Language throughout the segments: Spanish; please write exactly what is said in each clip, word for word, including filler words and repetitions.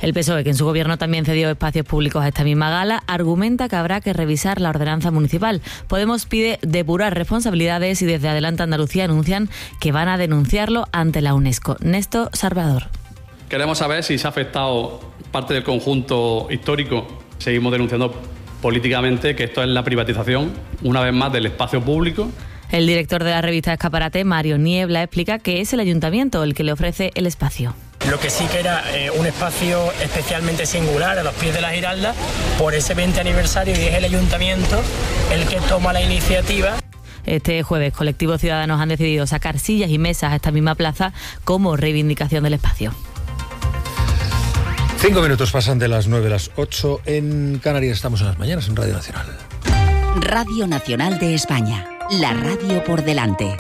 El P S O E, que en su gobierno también cedió espacios públicos a esta misma gala, argumenta que habrá que revisar la ordenanza municipal. Podemos pide depurar responsabilidades y desde Adelante Andalucía anuncian que van a denunciarlo ante la UNESCO. Néstor Salvador. Queremos saber si se ha afectado parte del conjunto histórico. Seguimos denunciando políticamente que esto es la privatización, una vez más, del espacio público. El director de la revista Escaparate, Mario Niebla, explica que es el ayuntamiento el que le ofrece el espacio. Lo que sí que era eh, un espacio especialmente singular a los pies de la Giralda por ese veinte aniversario, y es el ayuntamiento el que toma la iniciativa. Este jueves, colectivos ciudadanos han decidido sacar sillas y mesas a esta misma plaza como reivindicación del espacio. Cinco minutos pasan de las nueve a las ocho. En Canarias estamos en las mañanas en Radio Nacional. Radio Nacional de España. La radio por delante.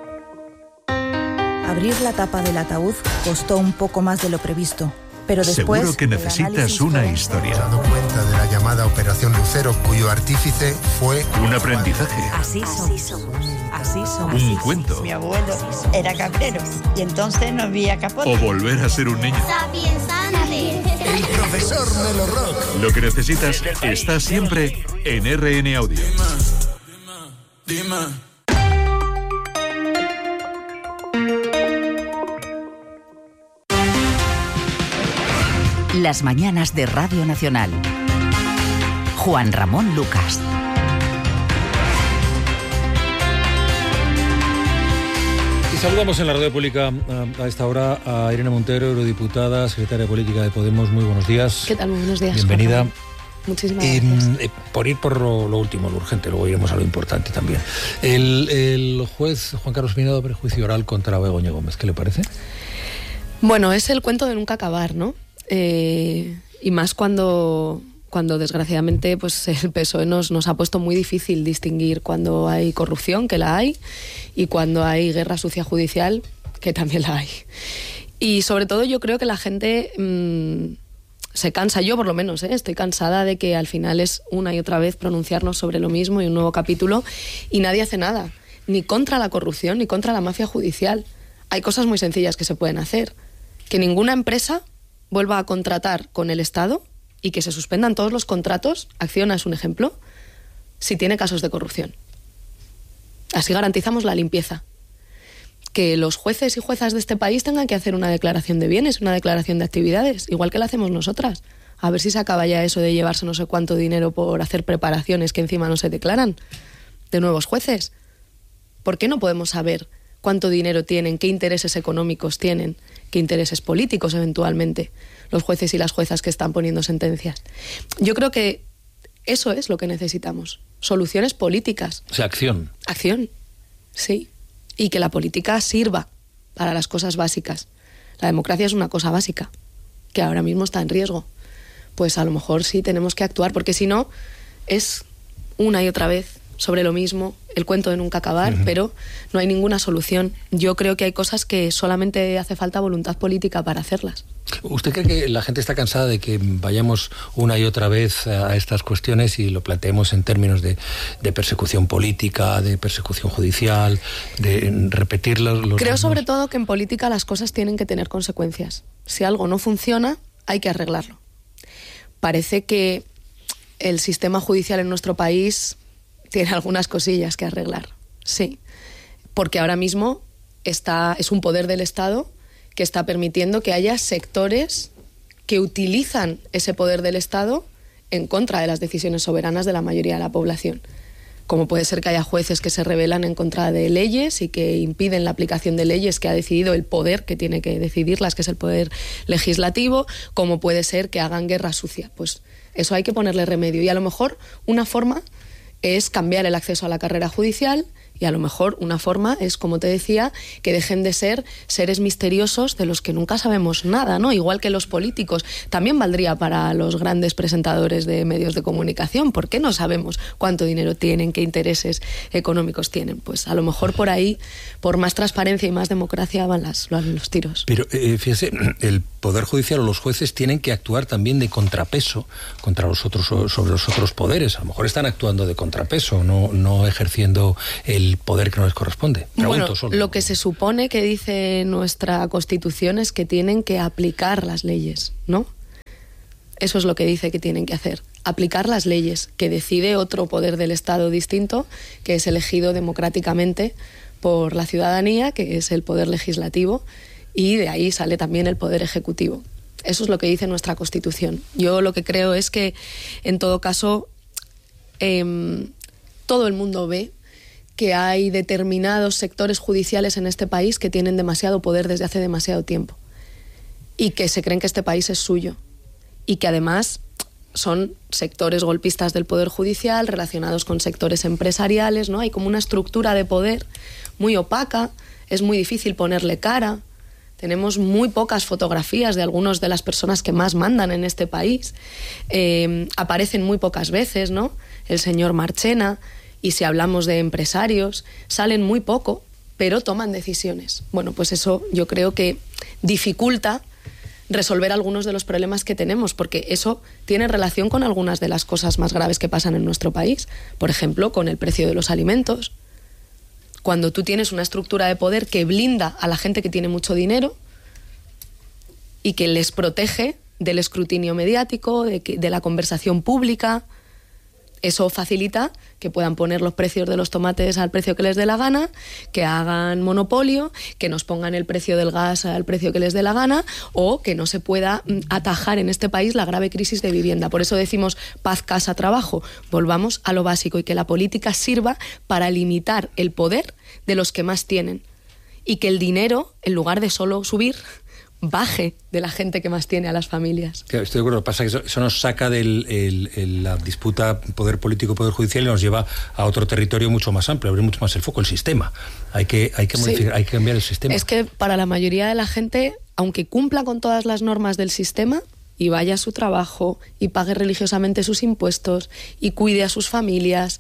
Abrir la tapa del ataúd costó un poco más de lo previsto, pero después... Seguro que necesitas una historia. He dado cuenta de la llamada Operación Lucero, cuyo artífice fue... Un aprendizaje. Así somos. Así somos. Un cuento. Mi abuelo era cabrero y entonces no había capote. O volver a ser un niño. El profesor Melo Rock. Lo que necesitas está siempre en R N Audio. Dime, dime. Las mañanas de Radio Nacional. Juan Ramón Lucas. Y saludamos en la radio pública a esta hora a Irene Montero, eurodiputada, secretaria política de Podemos. Muy buenos días. ¿Qué tal? Muy buenos días. Bienvenida. Muchísimas y, gracias. Eh, por ir por lo, lo último, lo urgente, luego iremos a lo importante también. El, el juez Juan Carlos Pinedo abre juicio oral contra Begoña Gómez. ¿Qué le parece? Bueno, es el cuento de nunca acabar, ¿no? Eh, y más cuando, cuando desgraciadamente pues el P S O E nos, nos ha puesto muy difícil distinguir cuando hay corrupción, que la hay, y cuando hay guerra sucia judicial, que también la hay. Y sobre todo yo creo que la gente mmm, se cansa, yo por lo menos, ¿eh? Estoy cansada de que al final es una y otra vez pronunciarnos sobre lo mismo y un nuevo capítulo, y nadie hace nada, ni contra la corrupción, ni contra la mafia judicial. Hay cosas muy sencillas que se pueden hacer. Que ninguna empresa vuelva a contratar con el Estado y que se suspendan todos los contratos, Acciona es un ejemplo, si tiene casos de corrupción. Así garantizamos la limpieza. Que los jueces y juezas de este país tengan que hacer una declaración de bienes, una declaración de actividades, igual que la hacemos nosotras. A ver si se acaba ya eso de llevarse no sé cuánto dinero por hacer preparaciones que encima no se declaran de nuevos jueces. ¿Por qué no podemos saber cuánto dinero tienen, qué intereses económicos tienen, qué intereses políticos eventualmente los jueces y las juezas que están poniendo sentencias? Yo creo que eso es lo que necesitamos, soluciones políticas. O sea, acción. Acción, sí. Y que la política sirva para las cosas básicas. La democracia es una cosa básica, que ahora mismo está en riesgo. Pues a lo mejor sí tenemos que actuar, porque si no, es una y otra vez sobre lo mismo, el cuento de nunca acabar, uh-huh. pero no hay ninguna solución. Yo creo que hay cosas que solamente hace falta voluntad política para hacerlas. ¿Usted cree que la gente está cansada de que vayamos una y otra vez a estas cuestiones y lo planteemos en términos de, de persecución política, de persecución judicial, de repetir los... los creo mismos? Sobre todo que en política las cosas tienen que tener consecuencias. Si algo no funciona, hay que arreglarlo. Parece que el sistema judicial en nuestro país tiene algunas cosillas que arreglar, sí, porque ahora mismo está, es un poder del Estado que está permitiendo que haya sectores que utilizan ese poder del Estado en contra de las decisiones soberanas de la mayoría de la población. Como puede ser que haya jueces que se rebelan en contra de leyes y que impiden la aplicación de leyes que ha decidido el poder que tiene que decidirlas, que es el poder legislativo, como puede ser que hagan guerra sucia. Pues eso hay que ponerle remedio, y a lo mejor una forma es cambiar el acceso a la carrera judicial, y a lo mejor una forma es, como te decía, que dejen de ser seres misteriosos de los que nunca sabemos nada, ¿no? Igual que los políticos. También valdría para los grandes presentadores de medios de comunicación. ¿Por qué no sabemos cuánto dinero tienen, qué intereses económicos tienen? Pues a lo mejor por ahí, por más transparencia y más democracia, van las, los tiros. Pero eh, fíjese, el Poder Judicial o los jueces tienen que actuar también de contrapeso contra los otros, sobre los otros poderes. A lo mejor están actuando de contrapeso, no, no ejerciendo el poder que no les corresponde. Pregunto bueno, solo. Lo que se supone que dice nuestra Constitución es que tienen que aplicar las leyes, ¿no? Eso es lo que dice que tienen que hacer. Aplicar las leyes que decide otro poder del Estado distinto, que es elegido democráticamente por la ciudadanía, que es el poder legislativo, y de ahí sale también el poder ejecutivo. Eso es lo que dice nuestra Constitución. Yo lo que creo es que, en todo caso, eh, todo el mundo ve que hay determinados sectores judiciales en este país que tienen demasiado poder desde hace demasiado tiempo y que se creen que este país es suyo y que además son sectores golpistas del poder judicial relacionados con sectores empresariales, ¿no? Hay como una estructura de poder muy opaca, es muy difícil ponerle cara. Tenemos muy pocas fotografías de algunas de las personas que más mandan en este país. Eh, aparecen muy pocas veces, ¿no? El señor Marchena. Y si hablamos de empresarios, salen muy poco, pero toman decisiones. Bueno, pues eso yo creo que dificulta resolver algunos de los problemas que tenemos, porque eso tiene relación con algunas de las cosas más graves que pasan en nuestro país. Por ejemplo, con el precio de los alimentos. Cuando tú tienes una estructura de poder que blinda a la gente que tiene mucho dinero y que les protege del escrutinio mediático, de, que, de la conversación pública, eso facilita que puedan poner los precios de los tomates al precio que les dé la gana, que hagan monopolio, que nos pongan el precio del gas al precio que les dé la gana, o que no se pueda atajar en este país la grave crisis de vivienda. Por eso decimos paz, casa, trabajo. Volvamos a lo básico y que la política sirva para limitar el poder de los que más tienen y que el dinero, en lugar de solo subir, baje de la gente que más tiene, a las familias. Claro, estoy de acuerdo. Lo que pasa es que eso, eso nos saca de la disputa poder político, poder judicial y nos lleva a otro territorio mucho más amplio, abrir mucho más el foco, el sistema. Hay que, hay que modificar, sí. hay que cambiar el sistema. Es que para la mayoría de la gente, aunque cumpla con todas las normas del sistema y vaya a su trabajo y pague religiosamente sus impuestos y cuide a sus familias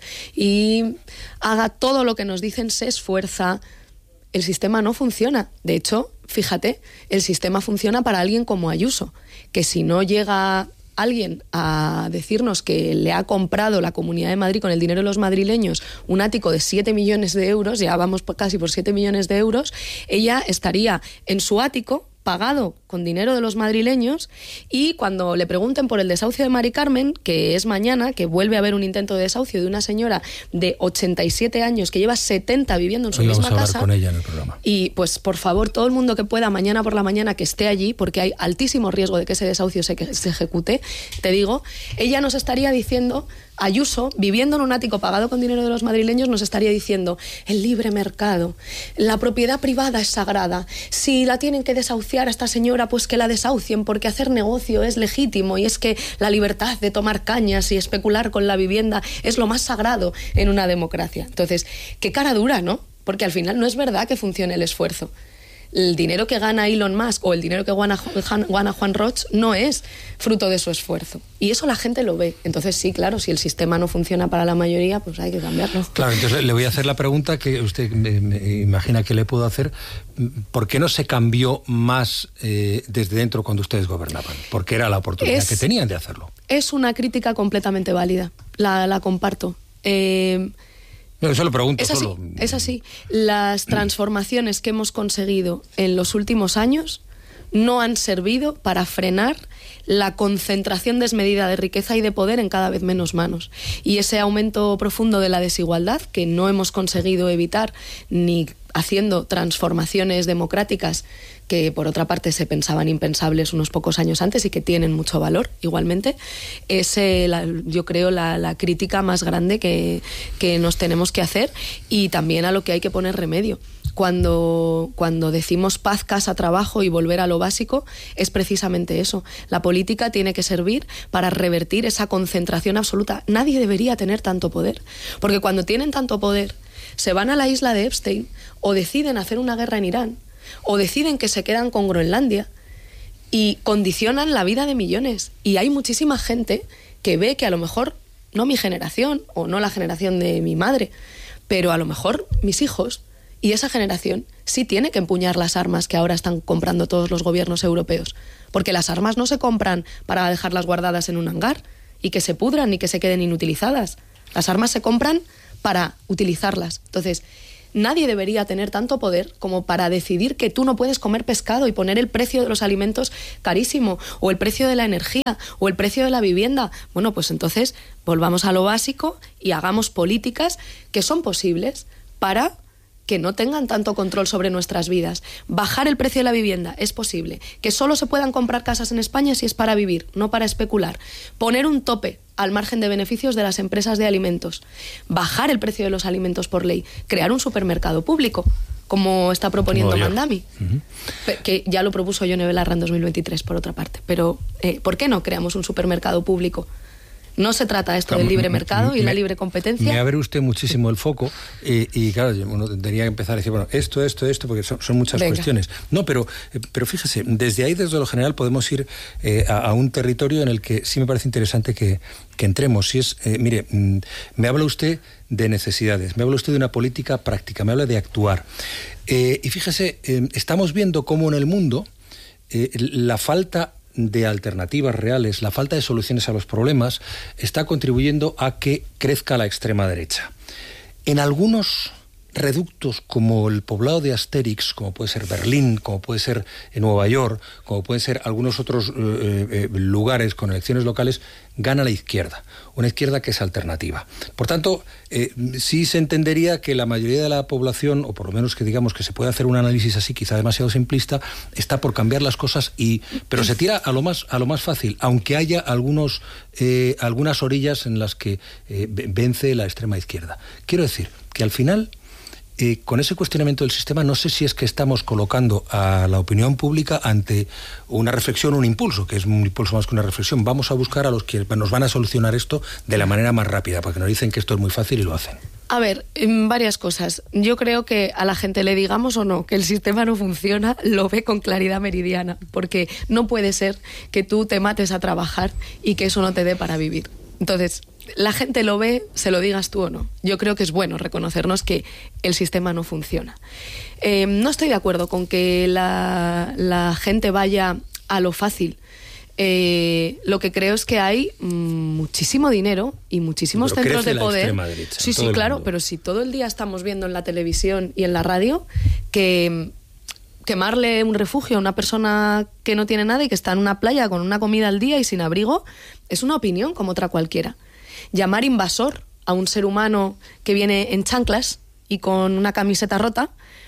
y haga todo lo que nos dicen, se esfuerza, el sistema no funciona. De hecho, fíjate, el sistema funciona para alguien como Ayuso, que si no llega alguien a decirnos que le ha comprado la Comunidad de Madrid con el dinero de los madrileños un ático de siete millones de euros, ya vamos casi por siete millones de euros, ella estaría en su ático pagado con dinero de los madrileños, y cuando le pregunten por el desahucio de Mari Carmen, que es mañana, que vuelve a haber un intento de desahucio de una señora de ochenta y siete años que lleva setenta viviendo en su Hoy misma vamos a casa. Con ella en el programa. Y pues por favor, todo el mundo que pueda mañana por la mañana que esté allí, porque hay altísimo riesgo de que ese desahucio se, se ejecute, te digo, ella nos estaría diciendo, Ayuso, viviendo en un ático pagado con dinero de los madrileños, nos estaría diciendo: el libre mercado, la propiedad privada es sagrada, si la tienen que desahuciar a esta señora, pues que la desahucien, porque hacer negocio es legítimo, y es que la libertad de tomar cañas y especular con la vivienda es lo más sagrado en una democracia. Entonces, qué cara dura, ¿no? Porque al final no es verdad que funcione el esfuerzo. El dinero que gana Elon Musk o el dinero que gana, gana Juan Roch no es fruto de su esfuerzo. Y eso la gente lo ve. Entonces sí, claro, si el sistema no funciona para la mayoría, pues hay que cambiarlo. Claro, entonces le voy a hacer la pregunta que usted me, me imagina que le puedo hacer. ¿Por qué no se cambió más eh, desde dentro cuando ustedes gobernaban? Porque era la oportunidad es, que tenían de hacerlo. Es una crítica completamente válida. La, la comparto. Eh... No, eso lo pregunto es así, solo. Es así. Las transformaciones que hemos conseguido en los últimos años no han servido para frenar la concentración desmedida de riqueza y de poder en cada vez menos manos. Y ese aumento profundo de la desigualdad, que no hemos conseguido evitar ni haciendo transformaciones democráticas que por otra parte se pensaban impensables unos pocos años antes y que tienen mucho valor igualmente, es eh, la, yo creo la, la crítica más grande que, que nos tenemos que hacer, y también a lo que hay que poner remedio. Cuando, cuando decimos paz, casa, trabajo y volver a lo básico, es precisamente eso. La política tiene que servir para revertir esa concentración absoluta. Nadie debería tener tanto poder, porque cuando tienen tanto poder se van a la isla de Epstein o deciden hacer una guerra en Irán o deciden que se quedan con Groenlandia y condicionan la vida de millones. Y hay muchísima gente que ve que a lo mejor, no mi generación o no la generación de mi madre, pero a lo mejor mis hijos y esa generación sí tiene que empuñar las armas que ahora están comprando todos los gobiernos europeos. Porque las armas no se compran para dejarlas guardadas en un hangar y que se pudran ni que se queden inutilizadas. Las armas se compran para utilizarlas. Entonces, nadie debería tener tanto poder como para decidir que tú no puedes comer pescado y poner el precio de los alimentos carísimo, o el precio de la energía, o el precio de la vivienda. Bueno, pues entonces volvamos a lo básico y hagamos políticas que son posibles para que no tengan tanto control sobre nuestras vidas. Bajar el precio de la vivienda es posible. Que solo se puedan comprar casas en España si es para vivir, no para especular. Poner un tope al margen de beneficios de las empresas de alimentos. Bajar el precio de los alimentos por ley. Crear un supermercado público, como está proponiendo Mandami. Uh-huh. Que ya lo propuso Yone Belarra en dos mil veintitrés, por otra parte. Pero, eh, ¿por qué no creamos un supermercado público? No se trata esto claro, del libre mercado me, y la libre competencia. Me abre usted muchísimo el foco y, y claro, uno tendría que empezar a decir, bueno, esto, esto, esto, porque son, son muchas Venga. cuestiones. No, pero, pero fíjese, desde ahí, desde lo general, podemos ir eh, a, a un territorio en el que sí me parece interesante que, que entremos. Si es, eh, mire, mm, me habla usted de necesidades, me habla usted de una política práctica, me habla de actuar. Eh, y fíjese, eh, estamos viendo cómo en el mundo eh, la falta de alternativas reales, la falta de soluciones a los problemas, está contribuyendo a que crezca la extrema derecha. En algunos reductos como el poblado de Asterix, como puede ser Berlín, como puede ser Nueva York, como pueden ser algunos otros eh, eh, lugares con elecciones locales, gana la izquierda, una izquierda que es alternativa. Por tanto, eh, sí se entendería que la mayoría de la población, o por lo menos que digamos que se puede hacer un análisis así, quizá demasiado simplista, está por cambiar las cosas, y pero se tira a lo más, a lo más fácil, aunque haya algunos, eh, algunas orillas en las que eh, vence la extrema izquierda. Quiero decir que al final, Eh, con ese cuestionamiento del sistema, no sé si es que estamos colocando a la opinión pública ante una reflexión, un impulso, que es un impulso más que una reflexión. Vamos a buscar a los que nos van a solucionar esto de la manera más rápida, porque nos dicen que esto es muy fácil y lo hacen. A ver, varias cosas. Yo creo que a la gente, le digamos o no que el sistema no funciona, lo ve con claridad meridiana, porque no puede ser que tú te mates a trabajar y que eso no te dé para vivir. Entonces, la gente lo ve, se lo digas tú o no. Yo creo que es bueno reconocernos que el sistema no funciona. Eh, no estoy de acuerdo con que la, la gente vaya a lo fácil. Eh, lo que creo es que hay mmm, muchísimo dinero y muchísimos pero centros de poder. Derecha, sí, sí, claro, mundo. Pero si todo el día estamos viendo en la televisión y en la radio que quemarle un refugio a una persona que no tiene nada y que está en una playa con una comida al día y sin abrigo, es una opinión como otra cualquiera. Llamar invasor a un ser humano que viene en chanclas y con una camiseta rota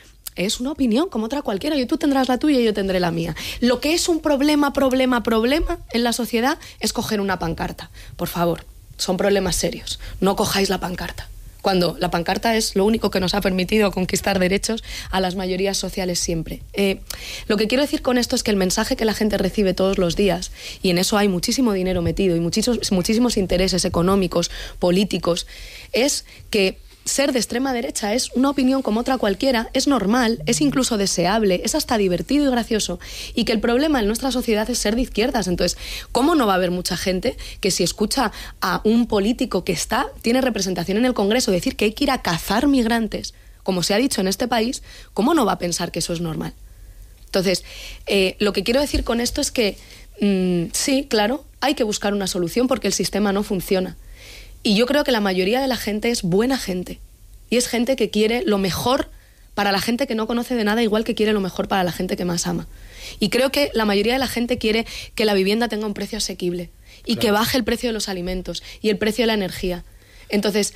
es una opinión como otra cualquiera. Y tú tendrás la tuya y yo tendré la mía. Lo que es un problema, problema, problema en la sociedad es coger una pancarta. Por favor, son problemas serios. No cojáis la pancarta. Cuando la pancarta es lo único que nos ha permitido conquistar derechos a las mayorías sociales siempre. Eh, lo que quiero decir con esto es que el mensaje que la gente recibe todos los días, y en eso hay muchísimo dinero metido y muchísimos, muchísimos intereses económicos, políticos, es que ser de extrema derecha es una opinión como otra cualquiera, es normal, es incluso deseable, es hasta divertido y gracioso, y que el problema en nuestra sociedad es ser de izquierdas. Entonces, ¿cómo no va a haber mucha gente que si escucha a un político que está, tiene representación en el Congreso, decir que hay que ir a cazar migrantes, como se ha dicho en este país, cómo no va a pensar que eso es normal? Entonces, eh, lo que quiero decir con esto es que mmm, sí, claro, hay que buscar una solución porque el sistema no funciona. Y yo creo que la mayoría de la gente es buena gente. Y es gente que quiere lo mejor para la gente que no conoce de nada, igual que quiere lo mejor para la gente que más ama. Y creo que la mayoría de la gente quiere que la vivienda tenga un precio asequible y claro, que baje el precio de los alimentos y el precio de la energía. Entonces,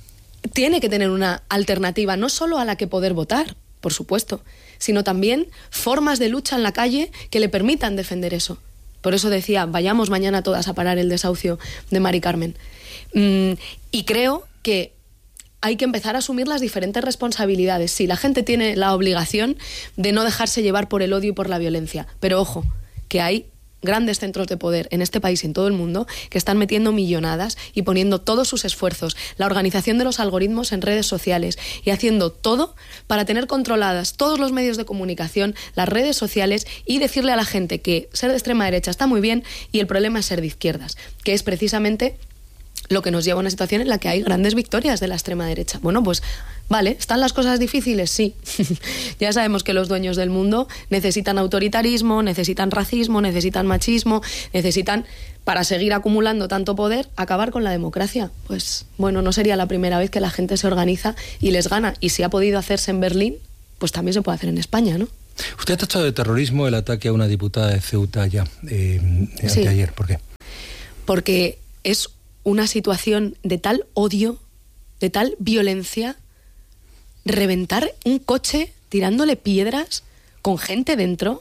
tiene que tener una alternativa, no solo a la que poder votar, por supuesto, sino también formas de lucha en la calle que le permitan defender eso. Por eso decía, vayamos mañana todas a parar el desahucio de Mari Carmen. Mm, y creo que hay que empezar a asumir las diferentes responsabilidades. Sí, la gente tiene la obligación de no dejarse llevar por el odio y por la violencia, pero ojo, que hay grandes centros de poder en este país y en todo el mundo que están metiendo millonadas y poniendo todos sus esfuerzos, la organización de los algoritmos en redes sociales y haciendo todo para tener controladas todos los medios de comunicación, las redes sociales, y decirle a la gente que ser de extrema derecha está muy bien y el problema es ser de izquierdas, que es precisamente lo que nos lleva a una situación en la que hay grandes victorias de la extrema derecha. Bueno, pues vale, ¿están las cosas difíciles? Sí. Ya sabemos que los dueños del mundo necesitan autoritarismo, necesitan racismo, necesitan machismo, necesitan, para seguir acumulando tanto poder, acabar con la democracia. Pues bueno, no sería la primera vez que la gente se organiza y les gana. Y si ha podido hacerse en Berlín, pues también se puede hacer en España, ¿no? Usted ha tachado de terrorismo el ataque a una diputada de Ceuta ya, eh, sí. anteayer. ¿Por qué? Porque es una situación de tal odio, de tal violencia, reventar un coche tirándole piedras con gente dentro.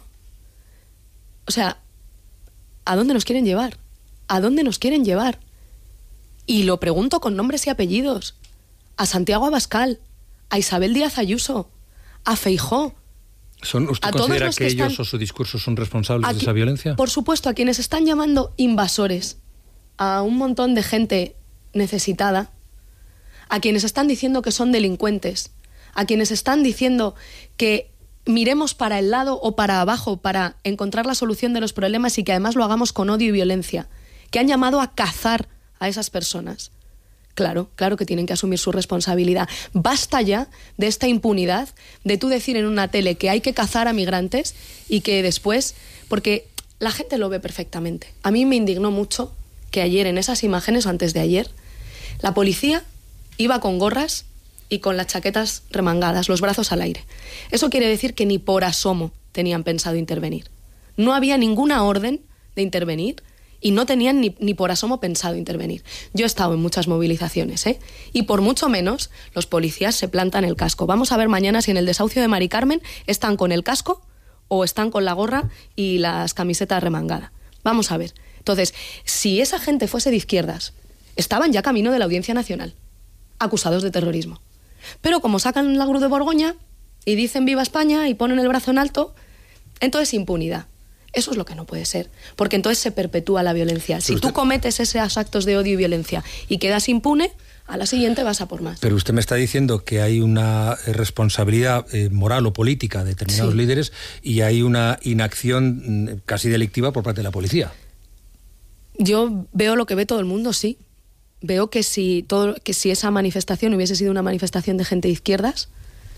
O sea, ¿a dónde nos quieren llevar? ¿A dónde nos quieren llevar? Y lo pregunto con nombres y apellidos. A Santiago Abascal, a Isabel Díaz Ayuso, a Feijóo. ¿Son, ¿Usted a considera todos que, que ellos están, o su discurso son responsables aquí, de esa violencia? Por supuesto, a quienes están llamando invasores, a un montón de gente necesitada, a quienes están diciendo que son delincuentes, a quienes están diciendo que miremos para el lado o para abajo para encontrar la solución de los problemas y que además lo hagamos con odio y violencia, que han llamado a cazar a esas personas. Claro, claro que tienen que asumir su responsabilidad. Basta ya de esta impunidad, de tú decir en una tele que hay que cazar a migrantes y que después, porque la gente lo ve perfectamente. A mí me indignó mucho que ayer en esas imágenes, o antes de ayer, la policía iba con gorras y con las chaquetas remangadas, los brazos al aire. Eso quiere decir que ni por asomo tenían pensado intervenir. No había ninguna orden de intervenir y no tenían ni, ni por asomo pensado intervenir. Yo he estado en muchas movilizaciones, ¿eh? Y por mucho menos los policías se plantan el casco. Vamos a ver mañana si en el desahucio de Mari Carmen están con el casco o están con la gorra y las camisetas remangadas. Vamos a ver. Entonces, si esa gente fuese de izquierdas, estaban ya camino de la Audiencia Nacional, acusados de terrorismo. Pero como sacan la Cruz de Borgoña y dicen viva España y ponen el brazo en alto, entonces impunidad. Eso es lo que no puede ser, porque entonces se perpetúa la violencia. Si tú cometes esos actos de odio y violencia y quedas impune, a la siguiente vas a por más. Pero usted me está diciendo que hay una responsabilidad eh, moral o política de determinados sí. líderes y hay una inacción casi delictiva por parte de la policía. Yo veo lo que ve todo el mundo, sí. Veo que si, todo, que si esa manifestación hubiese sido una manifestación de gente de izquierdas,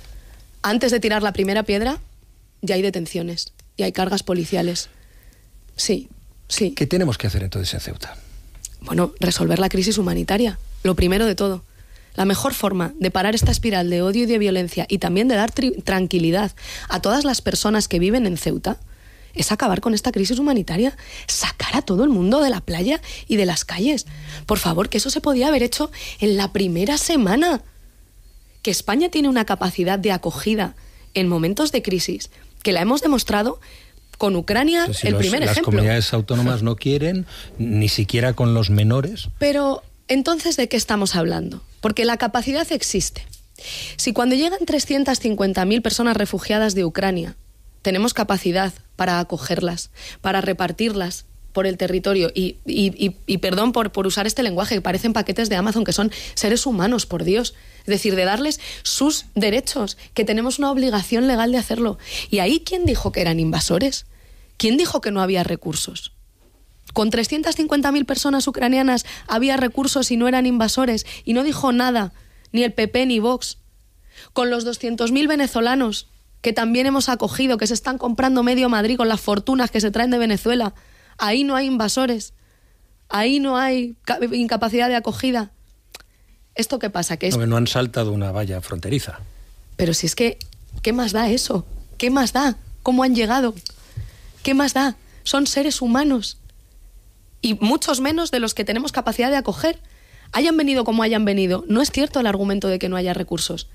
antes de tirar la primera piedra, ya hay detenciones y hay cargas policiales. Sí, sí. ¿Qué tenemos que hacer entonces en Ceuta? Bueno, resolver la crisis humanitaria, lo primero de todo. La mejor forma de parar esta espiral de odio y de violencia y también de dar tri- tranquilidad a todas las personas que viven en Ceuta es acabar con esta crisis humanitaria, sacar a todo el mundo de la playa y de las calles. Por favor, que eso se podía haber hecho en la primera semana. Que España tiene una capacidad de acogida en momentos de crisis, que la hemos demostrado con Ucrania, Entonces, si el los, primer las ejemplo. Las comunidades autónomas no quieren, ni siquiera con los menores. Pero, entonces, ¿de qué estamos hablando? Porque la capacidad existe. Si cuando llegan trescientas cincuenta mil personas refugiadas de Ucrania, tenemos capacidad para acogerlas, para repartirlas por el territorio, y, y, y, y perdón por, por usar este lenguaje, que parecen paquetes de Amazon, que son seres humanos, por Dios. Es decir, de darles sus derechos, que tenemos una obligación legal de hacerlo. ¿Y ahí quién dijo que eran invasores? ¿Quién dijo que no había recursos? Con trescientas cincuenta mil personas ucranianas había recursos y no eran invasores, y no dijo nada, ni el P P ni Vox. Con los doscientos mil venezolanos que también hemos acogido, que se están comprando medio Madrid con las fortunas que se traen de Venezuela, ahí no hay invasores, ahí no hay incapacidad de acogida. ¿Esto qué pasa? Que es... no, no han saltado una valla fronteriza. Pero si es que, ¿qué más da eso? ¿Qué más da? ¿Cómo han llegado? ¿Qué más da? Son seres humanos. Y muchos menos de los que tenemos capacidad de acoger. Hayan venido como hayan venido. No es cierto el argumento de que no haya recursos.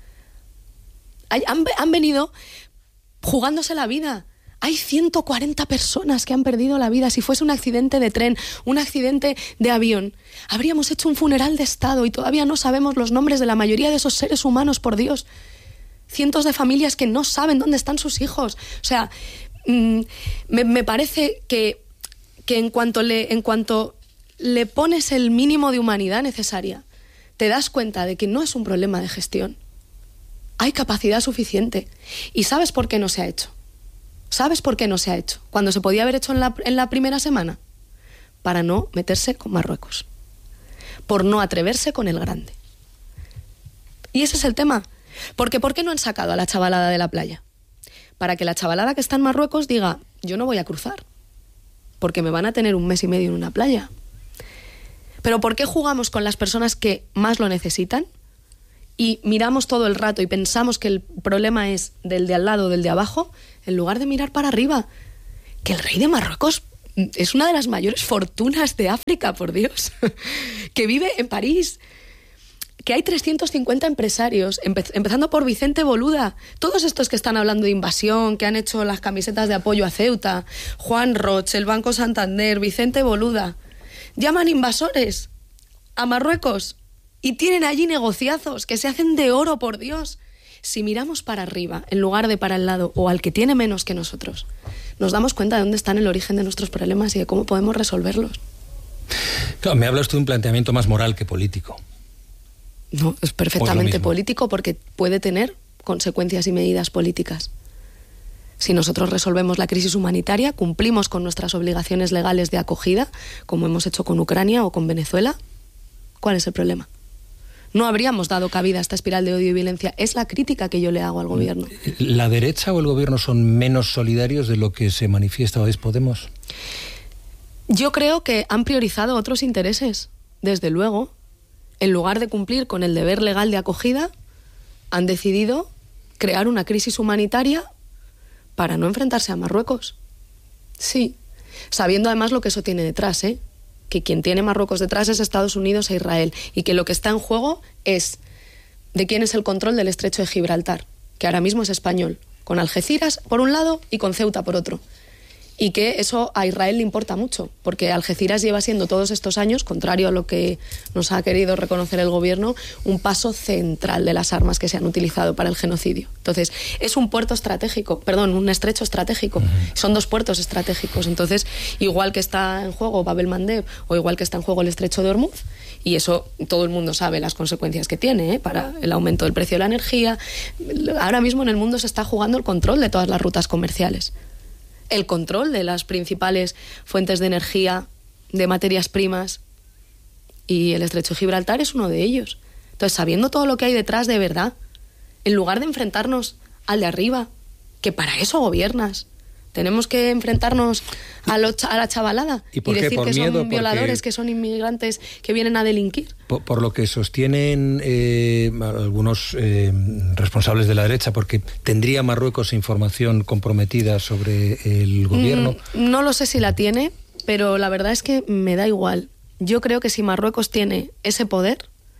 Hay, han, han venido jugándose la vida. Hay ciento cuarenta personas que han perdido la vida. Si fuese un accidente de tren, un accidente de avión, habríamos hecho un funeral de Estado y todavía no sabemos los nombres de la mayoría de esos seres humanos, por Dios. Cientos de familias que no saben dónde están sus hijos. O sea, mmm, me, me parece que, que en cuanto le, en cuanto le pones el mínimo de humanidad necesaria, te das cuenta de que no es un problema de gestión. Hay capacidad suficiente. ¿Y sabes por qué no se ha hecho? ¿Sabes por qué no se ha hecho? Cuando se podía haber hecho en la, en la primera semana. Para no meterse con Marruecos. por no atreverse con el grande. Y ese es el tema. Porque ¿por qué no han sacado a la chavalada de la playa? Para que la chavalada que está en Marruecos diga, yo no voy a cruzar, porque me van a tener un mes y medio en una playa. Pero ¿por qué jugamos con las personas que más lo necesitan? Y miramos todo el rato y pensamos que el problema es del de al lado, del de abajo, en lugar de mirar para arriba. Que el rey de Marruecos es una de las mayores fortunas de África, por Dios, que vive en París, que hay trescientos cincuenta empresarios, empe- empezando por Vicente Boluda, todos estos que están hablando de invasión, que han hecho las camisetas de apoyo a Ceuta, Juan Roch, el Banco Santander, Vicente Boluda, llaman invasores a Marruecos y tienen allí negociazos que se hacen de oro, por Dios. Si miramos para arriba en lugar de para el lado o al que tiene menos que nosotros, nos damos cuenta de dónde están el origen de nuestros problemas y de cómo podemos resolverlos. Claro, me hablas tú de un planteamiento más moral que político. No, es perfectamente político porque puede tener consecuencias y medidas políticas. Si nosotros resolvemos la crisis humanitaria, cumplimos con nuestras obligaciones legales de acogida, como hemos hecho con Ucrania o con Venezuela, ¿cuál es el problema? No habríamos dado cabida a esta espiral de odio y violencia. Es la crítica que yo le hago al gobierno. ¿La derecha o el gobierno son menos solidarios de lo que se manifiesta hoy Podemos? Yo creo que han priorizado otros intereses, desde luego. En lugar de cumplir con el deber legal de acogida, han decidido crear una crisis humanitaria para no enfrentarse a Marruecos. Sí, sabiendo además lo que eso tiene detrás, ¿eh? Que quien tiene Marruecos detrás es Estados Unidos e Israel, y que lo que está en juego es de quién es el control del estrecho de Gibraltar, que ahora mismo es español, con Algeciras por un lado y con Ceuta por otro. Y que eso a Israel le importa mucho, porque Algeciras lleva siendo todos estos años, contrario a lo que nos ha querido reconocer el gobierno, un paso central de las armas que se han utilizado para el genocidio. Entonces, es un puerto estratégico, perdón, un estrecho estratégico. Uh-huh. Son dos puertos estratégicos. Entonces, igual que está en juego Bab el-Mandeb o igual que está en juego el estrecho de Hormuz, y eso todo el mundo sabe las consecuencias que tiene, ¿eh? Para el aumento del precio de la energía. Ahora mismo en el mundo se está jugando el control de todas las rutas comerciales. El control de las principales fuentes de energía, de materias primas, y el estrecho de Gibraltar es uno de ellos. Entonces, sabiendo todo lo que hay detrás de verdad, en lugar de enfrentarnos al de arriba, que para eso gobiernas, tenemos que enfrentarnos a, lo, a la chavalada y, ¿Y, y decir por que miedo? son violadores, Porque... que son inmigrantes que vienen a delinquir. Por, por lo que sostienen eh, algunos eh, responsables de la derecha, porque ¿tendría Marruecos información comprometida sobre el gobierno? Mm, no lo sé si la tiene, pero la verdad es que me da igual. Yo creo que si Marruecos tiene ese poder,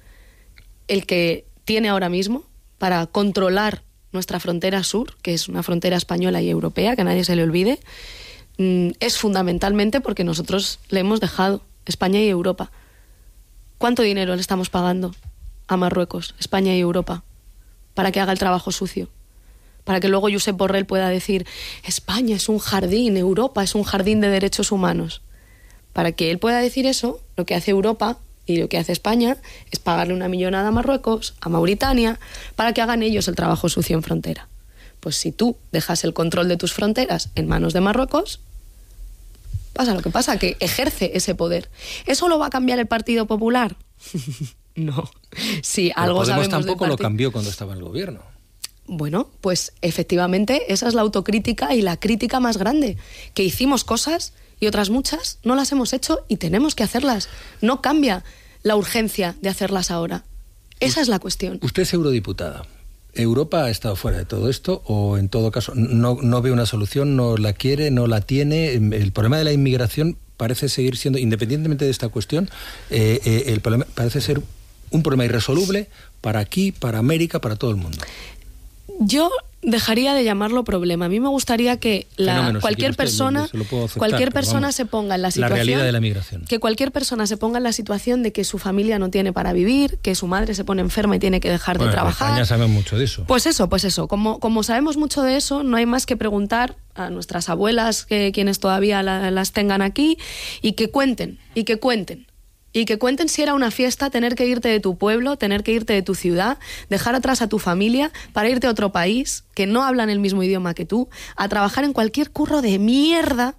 el que tiene ahora mismo, para controlar nuestra frontera sur, que es una frontera española y europea, que a nadie se le olvide, es fundamentalmente porque nosotros le hemos dejado, España y Europa. ¿Cuánto dinero le estamos pagando a Marruecos, España y Europa, para que haga el trabajo sucio? Para que luego Josep Borrell pueda decir, España es un jardín, Europa es un jardín de derechos humanos. Para que él pueda decir eso, lo que hace Europa y lo que hace España es pagarle una millonada a Marruecos, a Mauritania, para que hagan ellos el trabajo sucio en frontera. Pues si tú dejas el control de tus fronteras en manos de Marruecos, pasa lo que pasa, que ejerce ese poder. ¿Eso lo va a cambiar el Partido Popular? No. Sí, algo Podemos sabemos tampoco del lo partido. cambió cuando estaba en el gobierno. Bueno, pues efectivamente esa es la autocrítica y la crítica más grande, que hicimos cosas y otras muchas no las hemos hecho y tenemos que hacerlas. No cambia la urgencia de hacerlas ahora. Esa es la cuestión. Usted es eurodiputada. ¿Europa ha estado fuera de todo esto o en todo caso no, no ve una solución, no la quiere, no la tiene? El problema de la inmigración parece seguir siendo, independientemente de esta cuestión, eh, eh, el problema parece ser un problema irresoluble para aquí, para América, para todo el mundo. Yo dejaría de llamarlo problema. A mí me gustaría que la, Fenómeno, cualquier si usted, persona, lo, lo puedo aceptar, cualquier pero persona vamos, se ponga en la situación, la realidad de la migración. Que cualquier persona se ponga en la situación de que su familia no tiene para vivir, que su madre se pone enferma y tiene que dejar bueno, de trabajar. En España saben mucho de eso. Pues eso, pues eso. Como, como sabemos mucho de eso, no hay más que preguntar a nuestras abuelas, que quienes todavía la, las tengan aquí, y que cuenten, y que cuenten. Y que cuenten si era una fiesta tener que irte de tu pueblo, tener que irte de tu ciudad, dejar atrás a tu familia para irte a otro país que no hablan el mismo idioma que tú, a trabajar en cualquier curro de mierda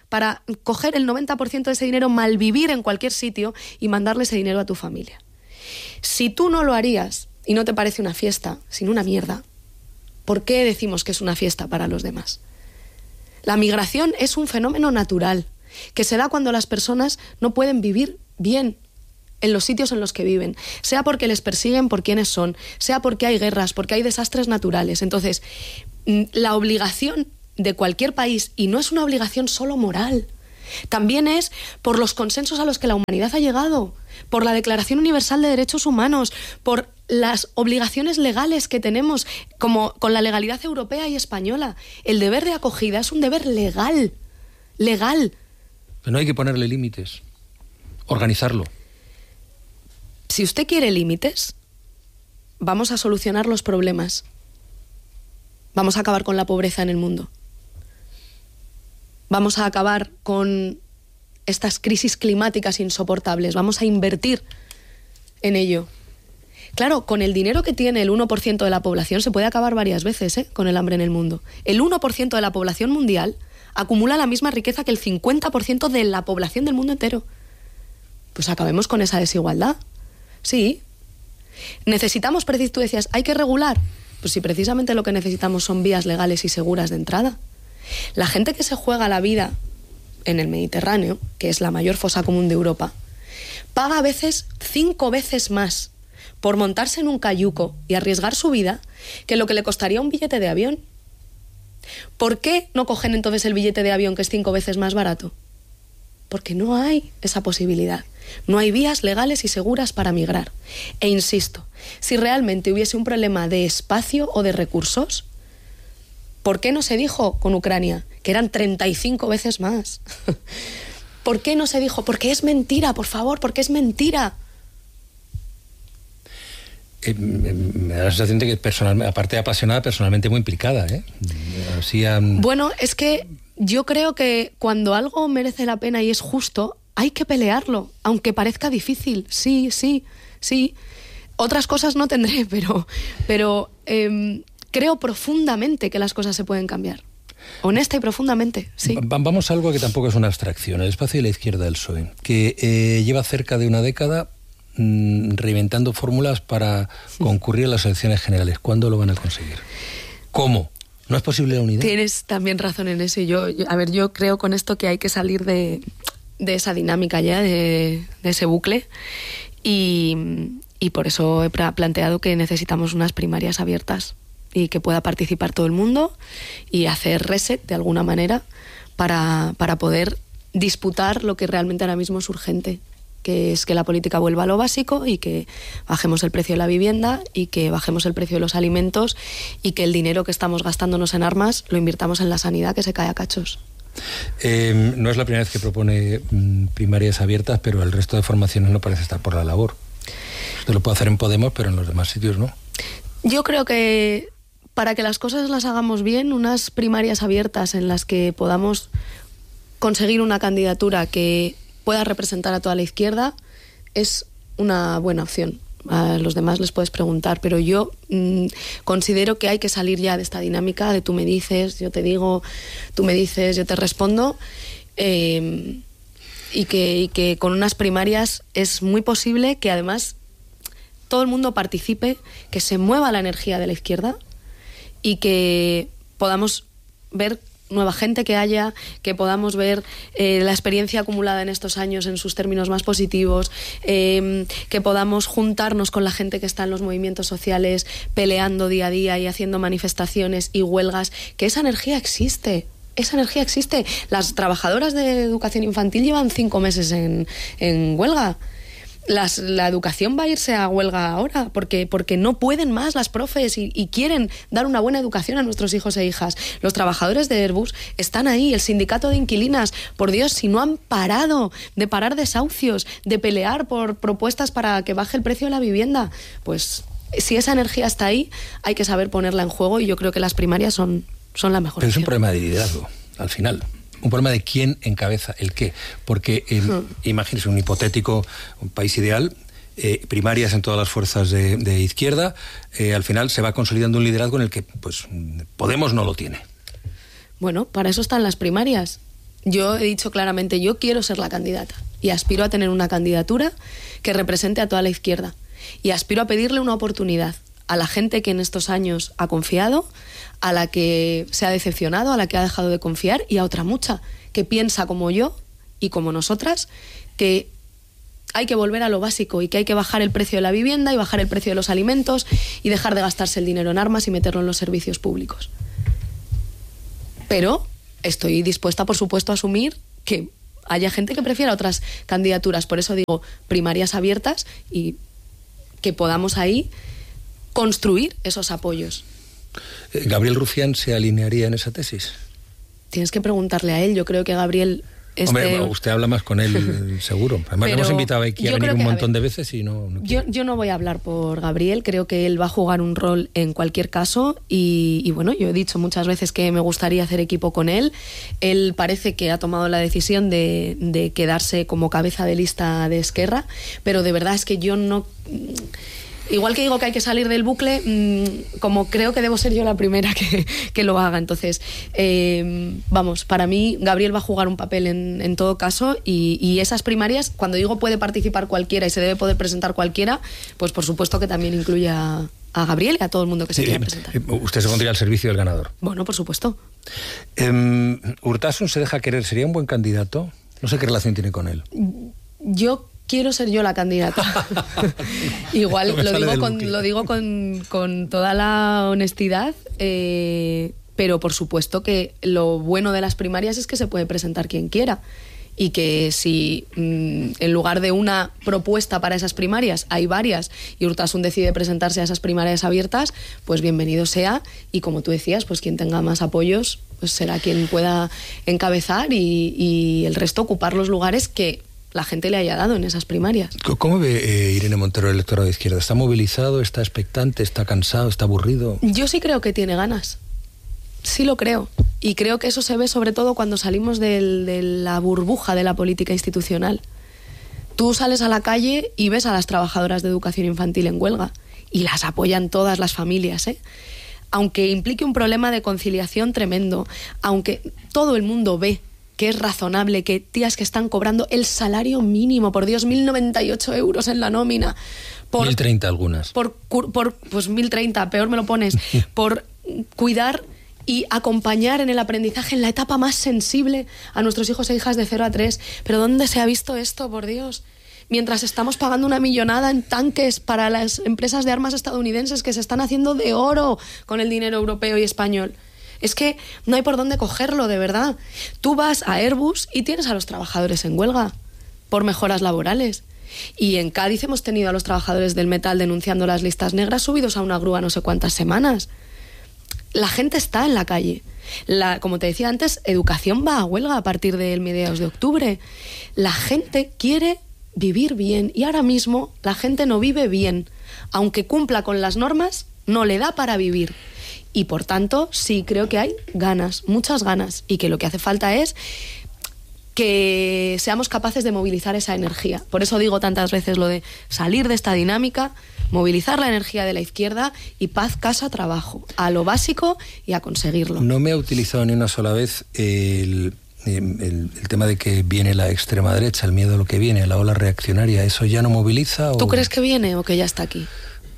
para coger el noventa por ciento de ese dinero, malvivir en cualquier sitio y mandarle ese dinero a tu familia. Si tú no lo harías y no te parece una fiesta, sino una mierda, ¿por qué decimos que es una fiesta para los demás? La migración es un fenómeno natural que se da cuando las personas no pueden vivir bien en los sitios en los que viven, sea porque les persiguen por quienes son, sea porque hay guerras, porque hay desastres naturales. Entonces, la obligación de cualquier país, y no es una obligación solo moral, también es por los consensos a los que la humanidad ha llegado, por la Declaración Universal de Derechos Humanos, por las obligaciones legales que tenemos como con la legalidad europea y española. El deber de acogida es un deber legal, legal. Pero no hay que ponerle límites, organizarlo. Si usted quiere límites, vamos a solucionar los problemas. Vamos a acabar con la pobreza en el mundo. Vamos a acabar con estas crisis climáticas insoportables. Vamos a invertir en ello. Claro, con el dinero que tiene el uno por ciento de la población se puede acabar varias veces, ¿eh? Con el hambre en el mundo. El uno por ciento de la población mundial acumula la misma riqueza que el cincuenta por ciento de la población del mundo entero. Pues acabemos con esa desigualdad. Sí. Necesitamos, tú decías, ¿hay que regular? Pues si precisamente lo que necesitamos son vías legales y seguras de entrada. La gente que se juega la vida en el Mediterráneo, que es la mayor fosa común de Europa, paga a veces cinco veces más por montarse en un cayuco y arriesgar su vida que lo que le costaría un billete de avión. ¿Por qué no cogen entonces el billete de avión, que es cinco veces más barato? Porque no hay esa posibilidad. No hay vías legales y seguras para migrar. E insisto, si realmente hubiese un problema de espacio o de recursos, ¿por qué no se dijo con Ucrania que eran treinta y cinco veces más? ¿Por qué no se dijo? Porque es mentira, por favor, porque es mentira. Eh, me da la sensación de que, personalmente, aparte de apasionada, personalmente muy implicada, ¿eh? Así, um... Bueno, es que yo creo que cuando algo merece la pena y es justo, hay que pelearlo, aunque parezca difícil. Sí, sí, sí. Otras cosas no tendré, pero, pero eh, creo profundamente que las cosas se pueden cambiar. Honesta y profundamente, sí. Vamos a algo que tampoco es una abstracción, el espacio de la izquierda del P S O E, que eh, lleva cerca de una década mmm, reinventando fórmulas para concurrir a las elecciones generales. ¿Cuándo lo van a conseguir? ¿Cómo? ¿No es posible la unidad? Tienes también razón en eso. Yo, yo, a ver, yo creo con esto que hay que salir de, de esa dinámica ya, de, de ese bucle, y, y por eso he planteado que necesitamos unas primarias abiertas y que pueda participar todo el mundo y hacer reset de alguna manera para, para poder disputar lo que realmente ahora mismo es urgente, que es que la política vuelva a lo básico y que bajemos el precio de la vivienda y que bajemos el precio de los alimentos y que el dinero que estamos gastándonos en armas lo invirtamos en la sanidad, que se cae a cachos. Eh, no es la primera vez que propone mm, primarias abiertas, pero el resto de formaciones no parece estar por la labor. Esto lo puede hacer en Podemos, pero en los demás sitios no. Yo creo que para que las cosas las hagamos bien, unas primarias abiertas en las que podamos conseguir una candidatura que pueda representar a toda la izquierda es una buena opción. A los demás les puedes preguntar, pero yo mmm, considero que hay que salir ya de esta dinámica de tú me dices, yo te digo, tú me dices, yo te respondo, eh, y, que, y que con unas primarias es muy posible que además todo el mundo participe, que se mueva la energía de la izquierda y que podamos ver nueva gente que haya, que podamos ver eh, la experiencia acumulada en estos años en sus términos más positivos, eh, que podamos juntarnos con la gente que está en los movimientos sociales peleando día a día y haciendo manifestaciones y huelgas, que esa energía existe. Esa energía existe. Las trabajadoras de educación infantil llevan cinco meses en, en huelga. Las, la educación va a irse a huelga ahora porque, porque no pueden más las profes y, y quieren dar una buena educación a nuestros hijos e hijas. Los trabajadores de Airbus están ahí, el sindicato de inquilinas, por Dios, si no han parado de parar desahucios, de pelear por propuestas para que baje el precio de la vivienda, pues si esa energía está ahí, hay que saber ponerla en juego y yo creo que las primarias son, son la mejor Pero opción. Es un problema de liderazgo, al final. Un problema de quién encabeza el qué. Porque, eh, hmm. imagínese un hipotético un país ideal, eh, primarias en todas las fuerzas de, de izquierda, eh, al final se va consolidando un liderazgo en el que pues Podemos no lo tiene. Bueno, para eso están las primarias. Yo he dicho claramente, yo quiero ser la candidata y aspiro a tener una candidatura que represente a toda la izquierda y aspiro a pedirle una oportunidad a la gente que en estos años ha confiado, a la que se ha decepcionado, a la que ha dejado de confiar y a otra mucha que piensa como yo y como nosotras que hay que volver a lo básico y que hay que bajar el precio de la vivienda y bajar el precio de los alimentos y dejar de gastarse el dinero en armas y meterlo en los servicios públicos. Pero estoy dispuesta, por supuesto, a asumir que haya gente que prefiera otras candidaturas. Por eso digo, primarias abiertas y que podamos ahí construir esos apoyos. ¿Gabriel Rufián se alinearía en esa tesis? Tienes que preguntarle a él. Yo creo que Gabriel... Este... Hombre, usted habla más con él, seguro. Además, le hemos invitado aquí a venir un montón de veces y no... no yo, yo no voy a hablar por Gabriel. Creo que él va a jugar un rol en cualquier caso y, y bueno, yo he dicho muchas veces que me gustaría hacer equipo con él. Él parece que ha tomado la decisión de, de quedarse como cabeza de lista de Esquerra, pero de verdad es que yo no... Igual que digo que hay que salir del bucle, mmm, como creo que debo ser yo la primera que, que lo haga. Entonces, eh, vamos, para mí Gabriel va a jugar un papel en, en todo caso y, y esas primarias, cuando digo puede participar cualquiera y se debe poder presentar cualquiera, pues por supuesto que también incluye a, a Gabriel y a todo el mundo que se sí, quiera presentar. ¿Usted se pondría al servicio del ganador? Bueno, por supuesto. Eh, ¿Urtasun se deja querer? ¿Sería un buen candidato? No sé qué relación tiene con él. Yo quiero ser yo la candidata. Igual no lo, digo con, lo digo con, con toda la honestidad, eh, pero por supuesto que lo bueno de las primarias es que se puede presentar quien quiera y que si mmm, en lugar de una propuesta para esas primarias hay varias y Urtasun decide presentarse a esas primarias abiertas, pues bienvenido sea y como tú decías, pues quien tenga más apoyos pues será quien pueda encabezar y, y el resto ocupar los lugares que la gente le haya dado en esas primarias. ¿Cómo ve eh, Irene Montero el electorado de izquierda? ¿Está movilizado, está expectante, está cansado, está aburrido? Yo sí creo que tiene ganas. Sí lo creo. Y creo que eso se ve sobre todo cuando salimos del, de la burbuja de la política institucional. Tú sales a la calle y ves a las trabajadoras de educación infantil en huelga y las apoyan todas las familias, ¿eh? Aunque implique un problema de conciliación tremendo, aunque todo el mundo ve que es razonable que tías que están cobrando el salario mínimo, por Dios, mil noventa y ocho euros en la nómina. Por, mil treinta algunas. Por, por, pues mil treinta, peor me lo pones. Por cuidar y acompañar en el aprendizaje en la etapa más sensible a nuestros hijos e hijas de cero a tres. ¿Pero dónde se ha visto esto, por Dios? Mientras estamos pagando una millonada en tanques para las empresas de armas estadounidenses que se están haciendo de oro con el dinero europeo y español. Es que no hay por dónde cogerlo, de verdad. Tú vas a Airbus y tienes a los trabajadores en huelga por mejoras laborales. Y en Cádiz hemos tenido a los trabajadores del metal denunciando las listas negras subidos a una grúa no sé cuántas semanas. La gente está en la calle. La, como te decía antes, educación va a huelga a partir del mediados de octubre. La gente quiere vivir bien y ahora mismo la gente no vive bien. Aunque cumpla con las normas, no le da para vivir. Y por tanto, sí creo que hay ganas, muchas ganas, y que lo que hace falta es que seamos capaces de movilizar esa energía. Por eso digo tantas veces lo de salir de esta dinámica, movilizar la energía de la izquierda y paz, casa, trabajo, a lo básico y a conseguirlo. No me ha utilizado ni una sola vez el, el, el tema de que viene la extrema derecha, el miedo a lo que viene, la ola reaccionaria. ¿Eso ya no moviliza? ¿O... ¿Tú crees que viene o que ya está aquí?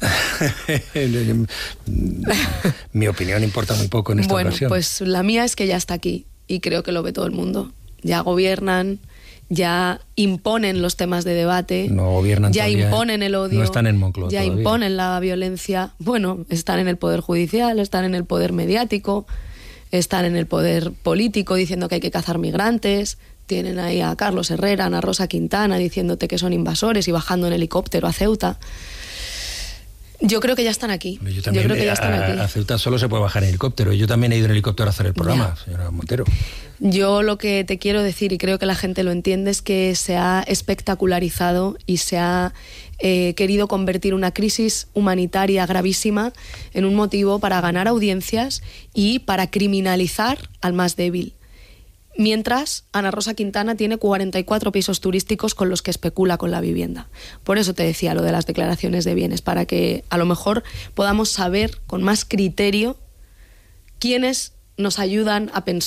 Mi opinión importa muy poco en esta bueno, ocasión. Bueno, pues la mía es que ya está aquí y creo que lo ve todo el mundo. Ya gobiernan, ya imponen los temas de debate, no gobiernan ya todavía, imponen el odio, no están en Moncloa ya todavía. Imponen la violencia. Bueno, están en el poder judicial, están en el poder mediático, están en el poder político diciendo que hay que cazar migrantes. Tienen ahí a Carlos Herrera, a Ana Rosa Quintana diciéndote que son invasores y bajando en helicóptero a Ceuta. Yo creo que ya están aquí. Yo, también, yo creo que ya están a, aquí. A Ceuta solo se puede bajar en helicóptero. Yo también he ido en helicóptero a hacer el programa, ya. Señora Montero. Yo lo que te quiero decir, y creo que la gente lo entiende, es que se ha espectacularizado y se ha eh, querido convertir una crisis humanitaria gravísima en un motivo para ganar audiencias y para criminalizar al más débil. Mientras Ana Rosa Quintana tiene cuarenta y cuatro pisos turísticos con los que especula con la vivienda. Por eso te decía lo de las declaraciones de bienes, para que a lo mejor podamos saber con más criterio quiénes nos ayudan a pensar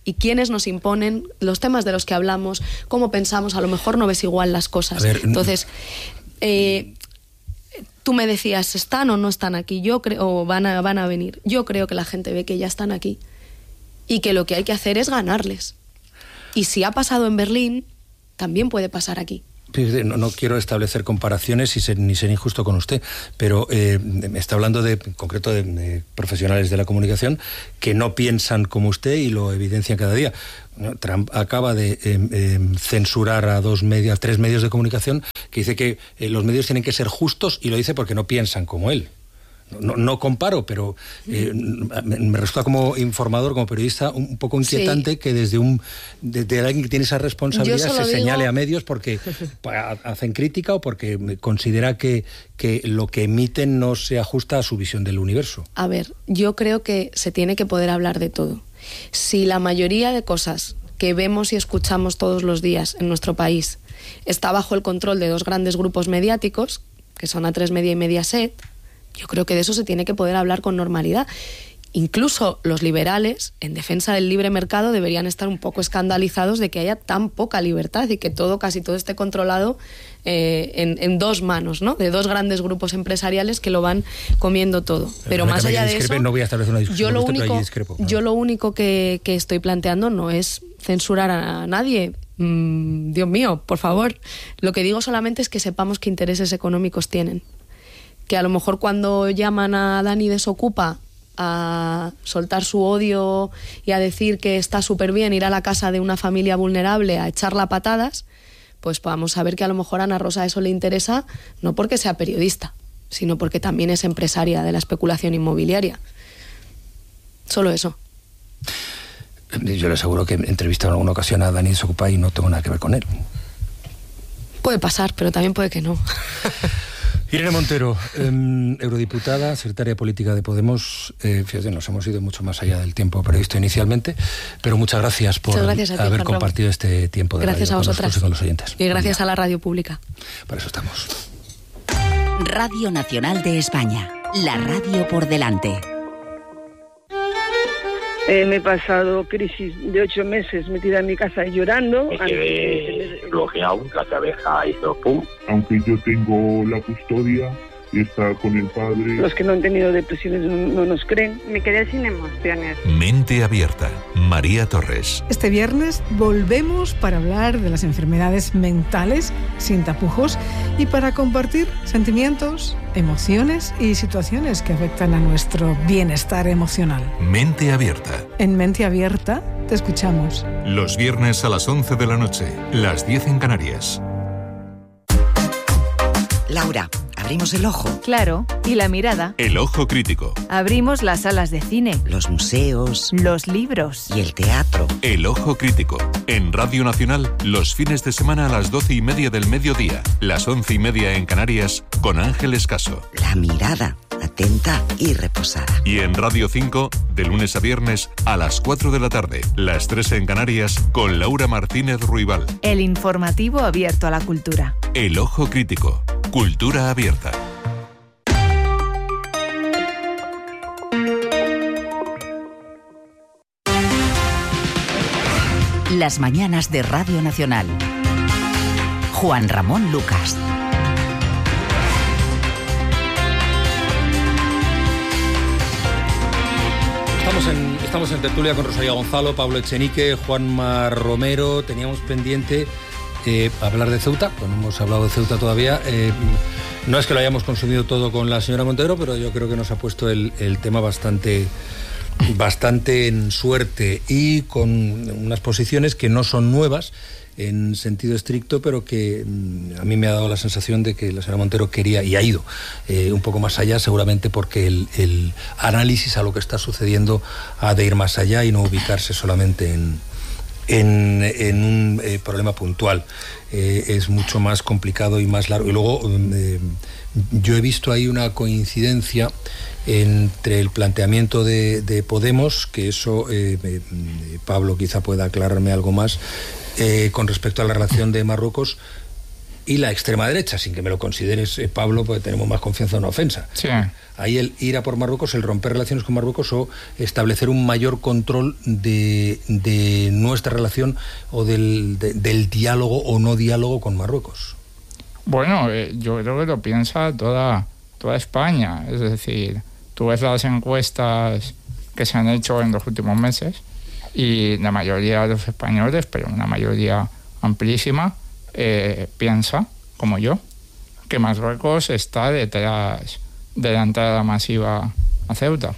y quiénes nos imponen, los temas de los que hablamos, cómo pensamos, a lo mejor no ves igual las cosas. Entonces, eh, tú me decías, ¿están o no están aquí? Yo creo, o van a, van a venir. Yo creo que la gente ve que ya están aquí y que lo que hay que hacer es ganarles. Y si ha pasado en Berlín, también puede pasar aquí. No, no quiero establecer comparaciones y ser, ni ser injusto con usted, pero eh, me está hablando de, en concreto de, de profesionales de la comunicación que no piensan como usted y lo evidencian cada día. Trump acaba de eh, eh, censurar a dos medios, a tres medios de comunicación que dice que eh, los medios tienen que ser justos, y lo dice porque no piensan como él. No, no comparo, pero eh, me resulta como informador, como periodista, un poco inquietante sí. que desde un desde alguien que tiene esa responsabilidad se digo... señale a medios porque hacen crítica o porque considera que, que lo que emiten no se ajusta a su visión del universo. A ver, yo creo que se tiene que poder hablar de todo. Si la mayoría de cosas que vemos y escuchamos todos los días en nuestro país está bajo el control de dos grandes grupos mediáticos, que son A tres Media y Mediaset, yo creo que de eso se tiene que poder hablar con normalidad. Incluso los liberales, en defensa del libre mercado, deberían estar un poco escandalizados de que haya tan poca libertad y que todo, casi todo esté controlado eh, en, en dos manos, ¿no? De dos grandes grupos empresariales que lo van comiendo todo. Pero, Pero más allá de eso, no voy a establecer una discusión yo lo con único, discrepo, ¿no? yo lo único que, que estoy planteando no es censurar a nadie. Mm, Dios mío, por favor. Lo que digo solamente es que sepamos qué intereses económicos tienen. Que a lo mejor cuando llaman a Dani Desocupa a soltar su odio y a decir que está súper bien ir a la casa de una familia vulnerable a echarla a patadas, pues podamos saber que a lo mejor a Ana Rosa eso le interesa, no porque sea periodista, sino porque también es empresaria de la especulación inmobiliaria. Solo eso. Yo le aseguro que he entrevistado en alguna ocasión a Dani Desocupa y no tengo nada que ver con él. Puede pasar, pero también puede que no. Irene Montero, eh, eurodiputada, secretaria política de Podemos. Eh, fíjate, nos hemos ido mucho más allá del tiempo previsto inicialmente, pero muchas gracias por muchas gracias a ti, haber Juan compartido Ramón. este tiempo de gracias radio a con vosotras. nosotros y con los oyentes. Y gracias a la radio pública. Para eso estamos. Radio Nacional de España, la radio por delante. Eh, me he pasado crisis de ocho meses metida en mi casa llorando. Me quedé bloqueado, la cabeza hizo pum. Aunque yo tengo la custodia y está con el padre. Los que no han tenido depresiones no, no nos creen. Me quedé sin emociones. Mente Abierta, María Torres. Este viernes volvemos para hablar de las enfermedades mentales sin tapujos y para compartir sentimientos, emociones y situaciones que afectan a nuestro bienestar emocional. Mente Abierta. En Mente Abierta te escuchamos. Los viernes a las once de la noche, las diez en Canarias. Laura, abrimos el ojo. Claro, y la mirada. El ojo crítico. Abrimos las salas de cine. Los museos. Los libros. Y el teatro. El ojo crítico. En Radio Nacional, los fines de semana a las doce y media del mediodía, las once y media en Canarias, con Ángeles Caso. La mirada, atenta y reposada. Y en Radio cinco, de lunes a viernes, a las cuatro de la tarde, las tres en Canarias, con Laura Martínez Ruibal. El informativo abierto a la cultura. El ojo crítico. Cultura abierta. Las mañanas de Radio Nacional. Juan Ramón Lucas. Estamos en, estamos en tertulia con Rosalía Gonzalo, Pablo Echenique, Juanma Romero. Teníamos pendiente eh, hablar de Ceuta, no hemos hablado de Ceuta todavía. Eh, no es que lo hayamos consumido todo con la señora Montero, pero yo creo que nos ha puesto el, el tema bastante, bastante en suerte y con unas posiciones que no son nuevas en sentido estricto, pero que mm, a mí me ha dado la sensación de que la señora Montero quería y ha ido eh, un poco más allá, seguramente porque el, el análisis a lo que está sucediendo ha de ir más allá y no ubicarse solamente en, en, en un eh, problema puntual. Eh, es mucho más complicado y más largo. Y luego eh, yo he visto ahí una coincidencia entre el planteamiento de, de Podemos, que eso eh, eh, Pablo quizá pueda aclararme algo más, Eh, con respecto a la relación de Marruecos, y la extrema derecha, sin que me lo consideres, eh, Pablo, porque tenemos más confianza en una ofensa. Sí. Ahí el ir a por Marruecos, el romper relaciones con Marruecos o establecer un mayor control de, de nuestra relación o del, de, del diálogo o no diálogo con Marruecos. Bueno, eh, yo creo que lo piensa toda, toda España. Es decir, tú ves las encuestas que se han hecho en los últimos meses y la mayoría de los españoles, pero una mayoría amplísima, eh, piensa, como yo, que Marruecos está detrás de la entrada masiva a Ceuta.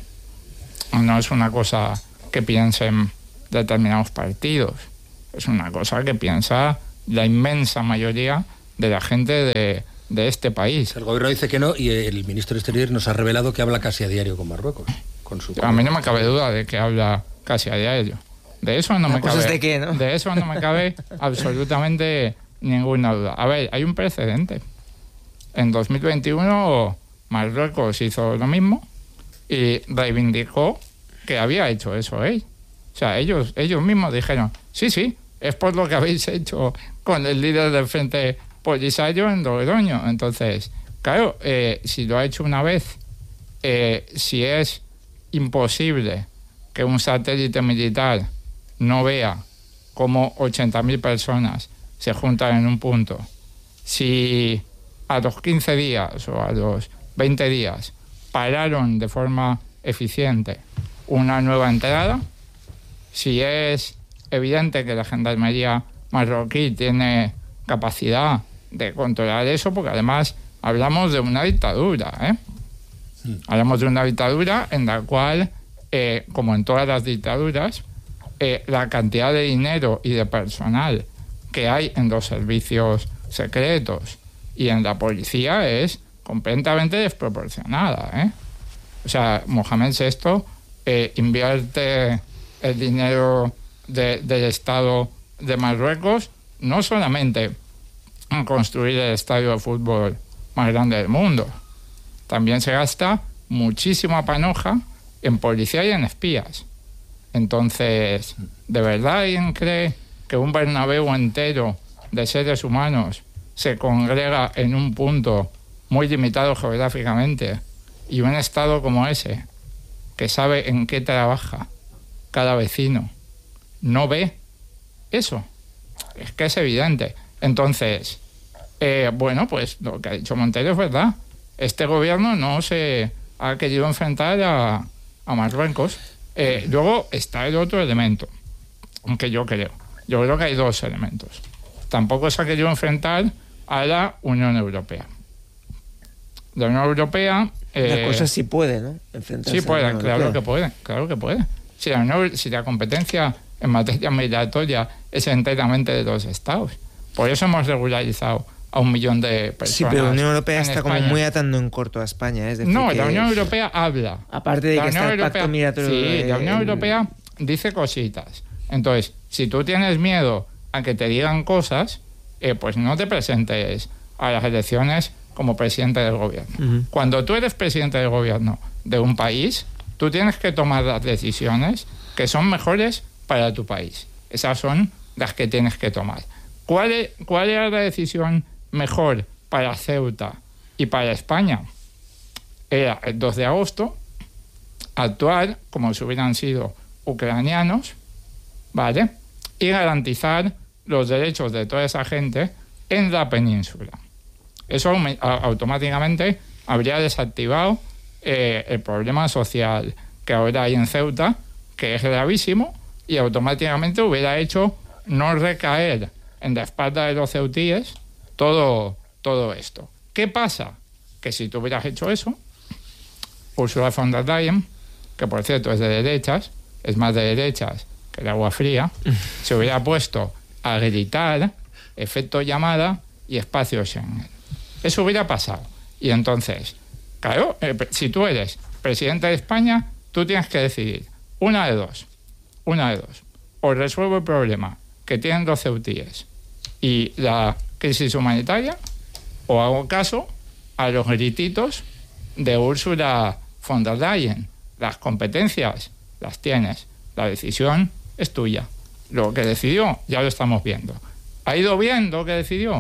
No es una cosa que piensen determinados partidos, es una cosa que piensa la inmensa mayoría de la gente de, de este país. El gobierno dice que no y el ministro de Exteriores nos ha revelado que habla casi a diario con Marruecos. Con su a mí no me cabe duda de que habla casi a diario. De eso no, me pues cabe, ¿de qué, no? de eso no me cabe absolutamente ninguna duda. A ver, hay un precedente. En dos mil veintiuno Marruecos hizo lo mismo y reivindicó que había hecho eso él. ¿eh? O sea, ellos, ellos mismos dijeron, sí, sí, es por lo que habéis hecho con el líder del Frente Polisario en Logroño. Entonces, claro, eh, si lo ha hecho una vez, eh, si es imposible que un satélite militar no vea cómo ochenta mil personas se juntan en un punto, si a los quince días o a los veinte días pararon de forma eficiente una nueva entrada, si es evidente que la gendarmería marroquí tiene capacidad de controlar eso, porque además hablamos de una dictadura, ¿eh? Sí. Hablamos de una dictadura en la cual, eh, como en todas las dictaduras, eh, la cantidad de dinero y de personal que hay en los servicios secretos y en la policía es completamente desproporcionada, ¿eh? O sea, Mohamed sexto eh, invierte el dinero de, del Estado de Marruecos no solamente en construir el estadio de fútbol más grande del mundo, también se gasta muchísima panoja en policía y en espías. Entonces, ¿de verdad alguien cree que un Bernabéu entero de seres humanos se congrega en un punto muy limitado geográficamente y un Estado como ese, que sabe en qué trabaja cada vecino, no ve eso? Es que es evidente. Entonces, eh, bueno, pues lo que ha dicho Montero es verdad. Este gobierno no se ha querido enfrentar a, a Marruecos. Eh, luego está el otro elemento, aunque yo creo. Yo creo que hay dos elementos. Tampoco se ha querido enfrentar a la Unión Europea. La Unión Europea... Eh, la cosa sí puede, ¿no? Enfrentarse sí puede, claro que puede, claro que puede. Si la, Unión, si la competencia en materia migratoria es enteramente de los Estados. Por eso hemos regularizado a un millón de personas. Sí, pero la Unión Europea está España. como muy atando en corto a España. Es decir, no, que la Unión Europea habla. Aparte de la que Unión está el Europea, pacto migratorio... Sí, de, la Unión el... Europea dice cositas. Entonces, si tú tienes miedo a que te digan cosas, eh, pues no te presentes a las elecciones como presidente del gobierno. Uh-huh. Cuando tú eres presidente del gobierno de un país, tú tienes que tomar las decisiones que son mejores para tu país. Esas son las que tienes que tomar. ¿Cuál, es, cuál era la decisión mejor para Ceuta y para España? Era el dos de agosto actuar como si hubieran sido ucranianos, ¿vale? Y garantizar los derechos de toda esa gente en la península. Eso automáticamente habría desactivado eh, el problema social que ahora hay en Ceuta, que es gravísimo, y automáticamente hubiera hecho no recaer en la espalda de los ceutíes todo, todo esto. ¿Qué pasa? Que si tú hubieras hecho eso, Ursula von der Leyen, que por cierto es de derechas, es más de derechas que el agua fría, se hubiera puesto a gritar efecto llamada y espacio Schengen. Eso hubiera pasado. Y entonces, claro, eh, si tú eres presidente de España, tú tienes que decidir una de dos. Una de dos. O resuelvo el problema que tienen los ceutíes y la crisis humanitaria, o hago caso a los grititos de Ursula von der Leyen. Las competencias las tienes. La decisión es tuya. Lo que decidió, ya lo estamos viendo. ¿Ha ido bien lo que decidió?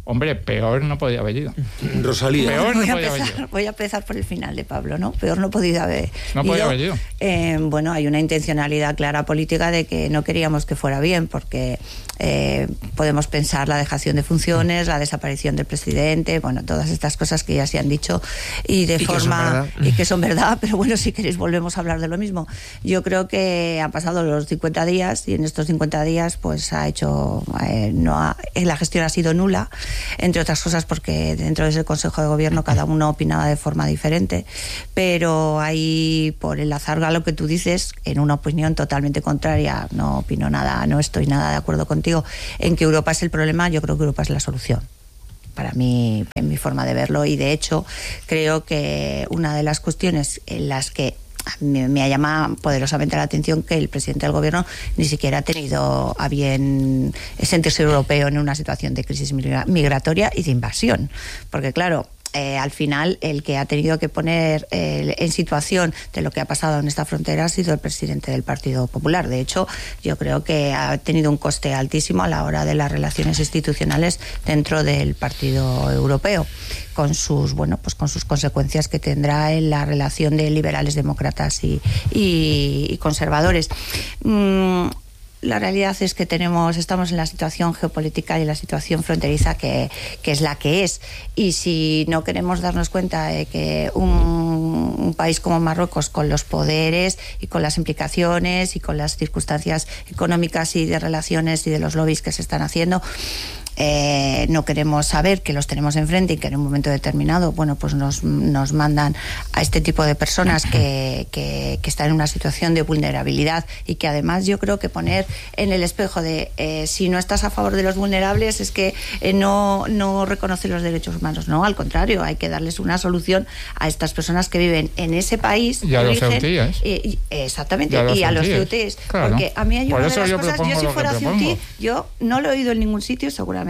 Hombre, peor no podía haber ido. Rosalía. Peor voy, no a podía haber empezar, ido. voy a empezar por el final de Pablo, ¿no? Peor no podía haber No podía haber ido. Eh, bueno, hay una intencionalidad clara política de que no queríamos que fuera bien, porque eh, podemos pensar la dejación de funciones, la desaparición del presidente, bueno, todas estas cosas que ya se han dicho y de y forma que y que son verdad, pero bueno, si queréis volvemos a hablar de lo mismo. Yo creo que han pasado los cincuenta días y en estos cincuenta días pues ha hecho eh, no ha, la gestión ha sido nula, entre otras cosas porque dentro de ese Consejo de Gobierno cada uno opinaba de forma diferente, pero ahí, por enlazar a lo que tú dices, en una opinión totalmente contraria, no opino nada, no estoy nada de acuerdo contigo en que Europa es el problema. Yo creo que Europa es la solución, para mí, en mi forma de verlo, y de hecho creo que una de las cuestiones en las que me, me ha llamado poderosamente la atención que el presidente del gobierno ni siquiera ha tenido a bien sentirse europeo en una situación de crisis migratoria y de invasión, porque claro, Eh, al final el que ha tenido que poner eh, en situación de lo que ha pasado en esta frontera ha sido el presidente del Partido Popular. De hecho, yo creo que ha tenido un coste altísimo a la hora de las relaciones institucionales dentro del Partido Europeo, con sus bueno pues con sus consecuencias que tendrá en la relación de liberales, demócratas y, y, y conservadores. Mm, La realidad es que tenemos, estamos en la situación geopolítica y la situación fronteriza que, que es la que es. Y si no queremos darnos cuenta de que un, un país como Marruecos, con los poderes y con las implicaciones y con las circunstancias económicas y de relaciones y de los lobbies que se están haciendo, Eh, no queremos saber que los tenemos enfrente y que en un momento determinado, bueno, pues nos, nos mandan a este tipo de personas que, que, que están en una situación de vulnerabilidad y que además yo creo que poner en el espejo de eh, si no estás a favor de los vulnerables es que eh, no, no reconoce los derechos humanos. No, al contrario, hay que darles una solución a estas personas que viven en ese país. Y a los ceutíes. Eh, exactamente, y a los, y a los ceutíes. ceutíes. Claro. Porque a mí hay una de las yo cosas, yo si fuera ceutí, propongo. yo no lo he oído en ningún sitio, seguramente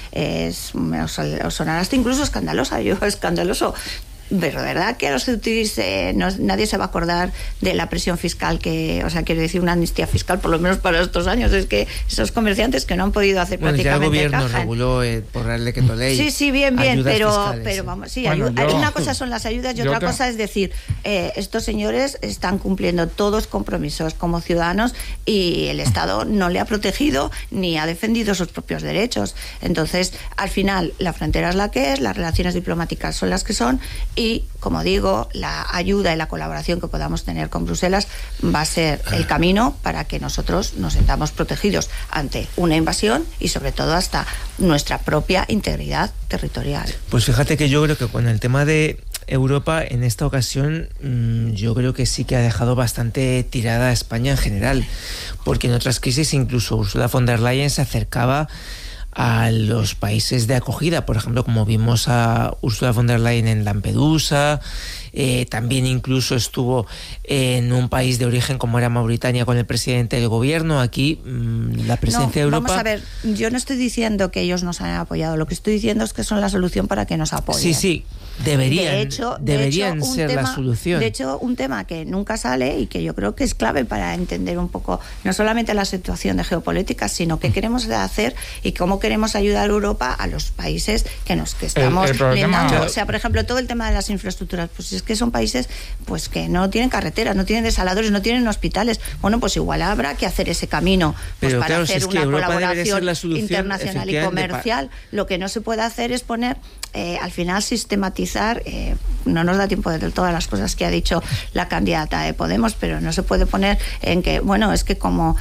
es, os, os sonará hasta incluso escandalosa, yo escandaloso. Pero de verdad que a los ceutíes eh, no, nadie se va a acordar de la presión fiscal que, o sea, quiero decir, una amnistía fiscal por lo menos para estos años. Es que esos comerciantes que no han podido hacer bueno, prácticamente ya el gobierno caja. reguló eh, por la ley que ley. Sí, sí, bien, bien, pero, fiscales, pero sí. vamos, sí, Bueno, ayuda, yo, una cosa son las ayudas y otra te... cosa es decir, eh, estos señores están cumpliendo todos compromisos como ciudadanos y el Estado no le ha protegido ni ha defendido sus propios derechos. Entonces, al final, la frontera es la que es, las relaciones diplomáticas son las que son y, como digo, la ayuda y la colaboración que podamos tener con Bruselas va a ser el camino para que nosotros nos sintamos protegidos ante una invasión y sobre todo hasta nuestra propia integridad territorial. Pues fíjate que yo creo que con el tema de Europa en esta ocasión mmm, yo creo que sí que ha dejado bastante tirada a España en general, porque en otras crisis incluso Ursula von der Leyen se acercaba a los países de acogida, por ejemplo, como vimos a Ursula von der Leyen en Lampedusa, eh, también incluso estuvo en un país de origen como era Mauritania con el presidente del gobierno. Aquí mmm, la presencia no, de Europa... Vamos a ver, yo no estoy diciendo que ellos nos hayan apoyado, lo que estoy diciendo es que son la solución para que nos apoyen. Sí, sí, deberían, de hecho, deberían de hecho, ser tema, la solución. De hecho, un tema que nunca sale y que yo creo que es clave para entender un poco, no solamente la situación de geopolítica, sino qué queremos hacer y cómo queremos ayudar a Europa a los países que nos que estamos el, el problema... lendando. O sea, por ejemplo, todo el tema de las infraestructuras, pues es que son países pues que no tienen carreteras, no tienen desaladores, no tienen hospitales. Bueno, pues igual habrá que hacer ese camino pues, Pero, para claro, hacer si es que una Europa colaboración la solución, internacional y comercial. Lo que no se puede hacer es poner, eh, al final, sistematizar. Eh, no nos da tiempo de todas las cosas que ha dicho la candidata de Podemos, pero no se puede poner en que, bueno, es que como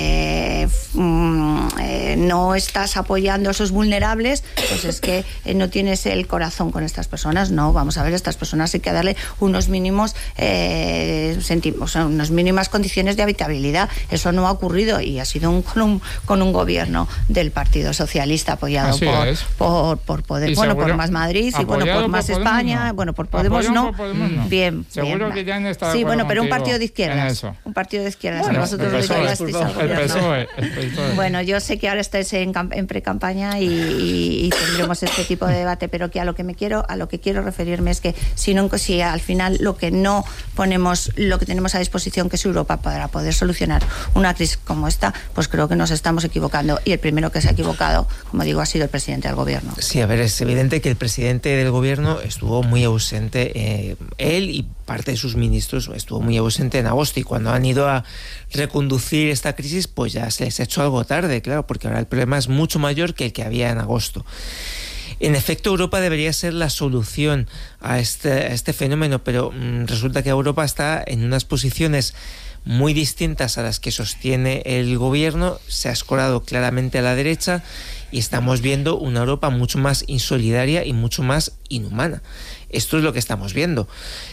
eh, mm, eh, no estás apoyando a esos vulnerables, pues es que eh, no tienes el corazón con estas personas. No, vamos a ver, a estas personas hay que darle unos mínimos eh, senti- o sea, unas mínimas condiciones de habitabilidad. Eso no ha ocurrido y ha sido un, con, un, con un gobierno del Partido Socialista apoyado por, por, por Poder, bueno, por Más Madrid y bueno, por Más por España, no. bueno, por Podemos no. Por Podemos, no. Bien, seguro bien. que ya han estado sí, bueno, pero un contigo partido de izquierdas. Un partido de izquierdas. Bueno, vosotros lo llevasteis al gobierno. El P S O E, el P S O E. Bueno, yo sé que ahora estáis en, en, pre, campaña y, y, y tendremos este tipo de debate, pero que a lo que me quiero, a lo que quiero referirme es que si no, si al final lo que no ponemos, lo que tenemos a disposición, que es Europa, para poder solucionar una crisis como esta, pues creo que nos estamos equivocando, y el primero que se ha equivocado, como digo, ha sido el presidente del gobierno. Sí, a ver, es evidente que el presidente del gobierno estuvo muy ausente, eh, él y parte de sus ministros estuvo muy ausente en agosto, y cuando han ido a reconducir esta crisis, pues ya se les ha hecho algo tarde, claro, porque ahora el problema es mucho mayor que el que había en agosto. En efecto, Europa debería ser la solución a este, a este fenómeno, pero mmm, resulta que Europa está en unas posiciones muy distintas a las que sostiene el gobierno, se ha escorado claramente a la derecha y estamos viendo una Europa mucho más insolidaria y mucho más inhumana. Esto es lo que estamos viendo.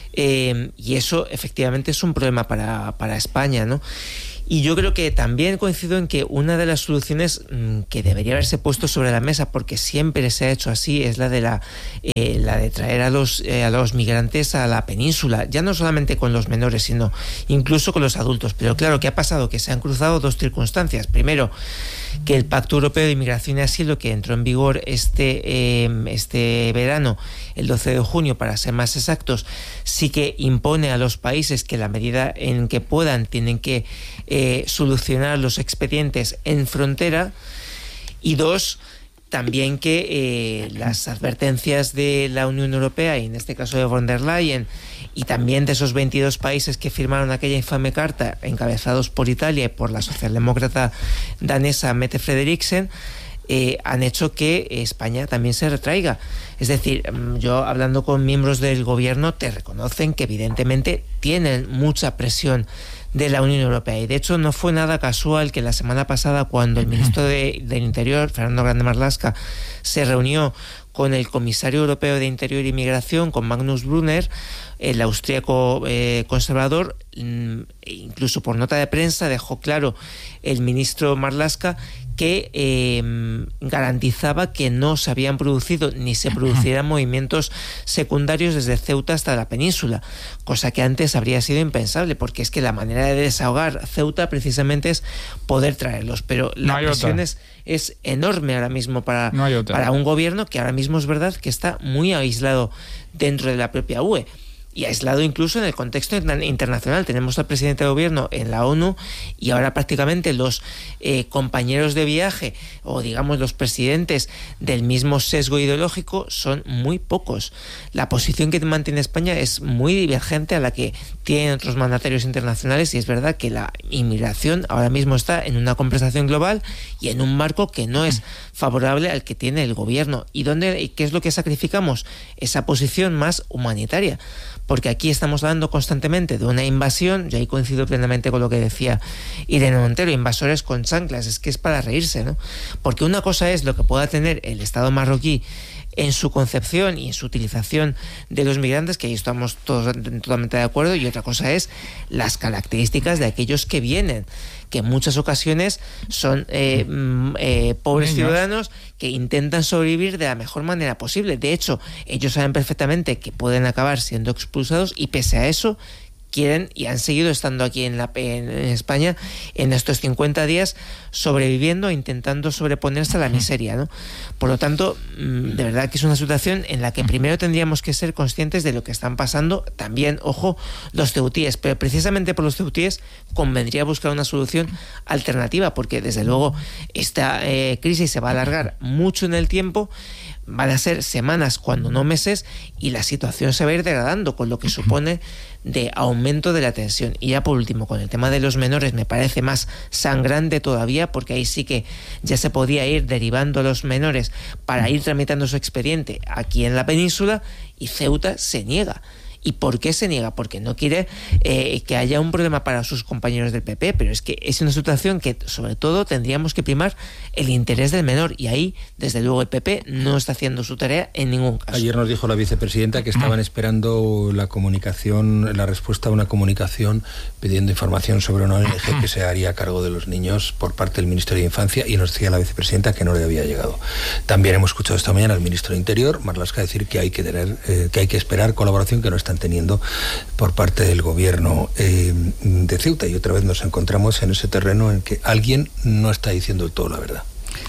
Eh, y eso efectivamente es un problema para, para España, ¿no? Y yo creo que también coincido en que una de las soluciones mmm, que debería haberse puesto sobre la mesa, porque siempre se ha hecho así, es la de la, eh, la de traer a los, eh, a los migrantes a la península, ya no solamente con los menores, sino incluso con los adultos. Pero claro, ¿qué ha pasado? Que se han cruzado dos circunstancias. Primero, que el Pacto Europeo de Inmigración y Asilo, que entró en vigor este, eh, este verano, el doce de junio para ser más exactos, sí que impone a los países que la medida en que puedan tienen que eh, solucionar los expedientes en frontera. Y dos, también que eh, las advertencias de la Unión Europea, y en este caso de von der Leyen, y también de esos veintidós países que firmaron aquella infame carta, encabezados por Italia y por la socialdemócrata danesa Mette Frederiksen, eh, han hecho que España también se retraiga. Es decir, yo hablando con miembros del gobierno te reconocen que evidentemente tienen mucha presión de la Unión Europea, y de hecho no fue nada casual que la semana pasada, cuando el ministro de, del Interior, Fernando Grande Marlaska, se reunió con el comisario europeo de Interior y Migración, con Magnus Brunner, el austríaco eh, conservador, incluso por nota de prensa dejó claro el ministro Marlaska que eh, garantizaba que no se habían producido ni se producirán movimientos secundarios desde Ceuta hasta la península, cosa que antes habría sido impensable, porque es que la manera de desahogar Ceuta precisamente es poder traerlos, pero la no presión es, es enorme ahora mismo para, no para un gobierno que ahora mismo es verdad que está muy aislado dentro de la propia U E. Y aislado incluso en el contexto internacional. Tenemos al presidente de gobierno en la ONU y ahora prácticamente los eh, compañeros de viaje, o digamos los presidentes del mismo sesgo ideológico, son muy pocos. La posición que mantiene España es muy divergente a la que tienen otros mandatarios internacionales, y es verdad que la inmigración ahora mismo está en una conversación global y en un marco que no es favorable al que tiene el gobierno. ¿Y dónde, y qué es lo que sacrificamos? Esa posición más humanitaria. Porque aquí estamos hablando constantemente de una invasión, yo ahí coincido plenamente con lo que decía Irene Montero, invasores con chanclas, es que es para reírse, ¿no? Porque una cosa es lo que pueda tener el Estado marroquí en su concepción y en su utilización de los migrantes, que ahí estamos todos totalmente de acuerdo, y otra cosa es las características de aquellos que vienen, que en muchas ocasiones son eh, eh, pobres Niños. ciudadanos que intentan sobrevivir de la mejor manera posible. De hecho, ellos saben perfectamente que pueden acabar siendo expulsados, y pese a eso quieren y han seguido estando aquí en, la, en, en España en estos cincuenta días, sobreviviendo e intentando sobreponerse a la miseria, ¿no? Por lo tanto, de verdad que es una situación en la que primero tendríamos que ser conscientes de lo que están pasando también, ojo, los ceutíes, pero precisamente por los ceutíes convendría buscar una solución alternativa, porque desde luego esta eh, crisis se va a alargar mucho en el tiempo, van a ser semanas, cuando no meses, y la situación se va a ir degradando, con lo que supone de aumento de la tensión. Y ya por último, con el tema de los menores, me parece más sangrante todavía, porque ahí sí que ya se podía ir derivando a los menores para ir tramitando su expediente aquí en la península, y Ceuta se niega. ¿Y por qué se niega? Porque no quiere eh, que haya un problema para sus compañeros del P P, pero es que es una situación que sobre todo tendríamos que primar el interés del menor, y ahí desde luego el P P no está haciendo su tarea en ningún caso. Ayer nos dijo la vicepresidenta que estaban esperando la comunicación, la respuesta a una comunicación pidiendo información sobre una O N G que se haría cargo de los niños por parte del Ministerio de Infancia, y nos decía la vicepresidenta que no le había llegado. También hemos escuchado esta mañana al ministro de Interior, Marlaska, decir que hay que tener, eh, que hay que esperar colaboración que no está teniendo por parte del gobierno eh, de Ceuta, y otra vez nos encontramos en ese terreno en que alguien no está diciendo todo la verdad.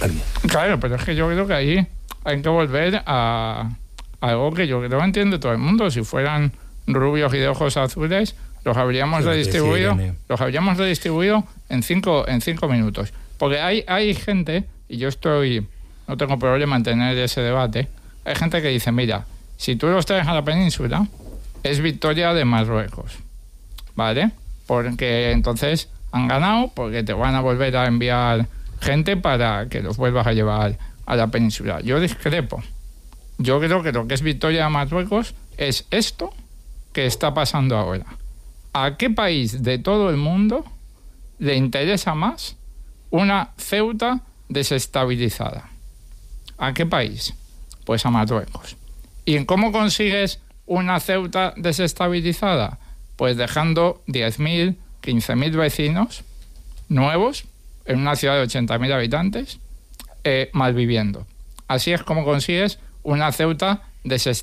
alguien. Claro, pero es que yo creo que ahí hay que volver a algo que yo creo que entiende todo el mundo. Si fueran rubios y de ojos azules, los habríamos Pero redistribuido, decir, los habríamos redistribuido en cinco, en cinco minutos. Porque hay, hay gente, y yo estoy, no tengo problema en tener ese debate, hay gente que dice, mira, si tú los traes a la península, es victoria de Marruecos, ¿vale? Porque entonces han ganado, porque te van a volver a enviar gente para que los vuelvas a llevar a la península. Yo discrepo. Yo creo que lo que es victoria de Marruecos es esto que está pasando ahora. ¿A qué país de todo el mundo le interesa más una Ceuta desestabilizada? ¿A qué país? Pues a Marruecos. ¿Y en cómo consigues una Ceuta desestabilizada? Pues dejando diez mil, quince mil vecinos nuevos en una ciudad de ochenta mil habitantes eh, malviviendo. Así es como consigues una Ceuta desestabilizada.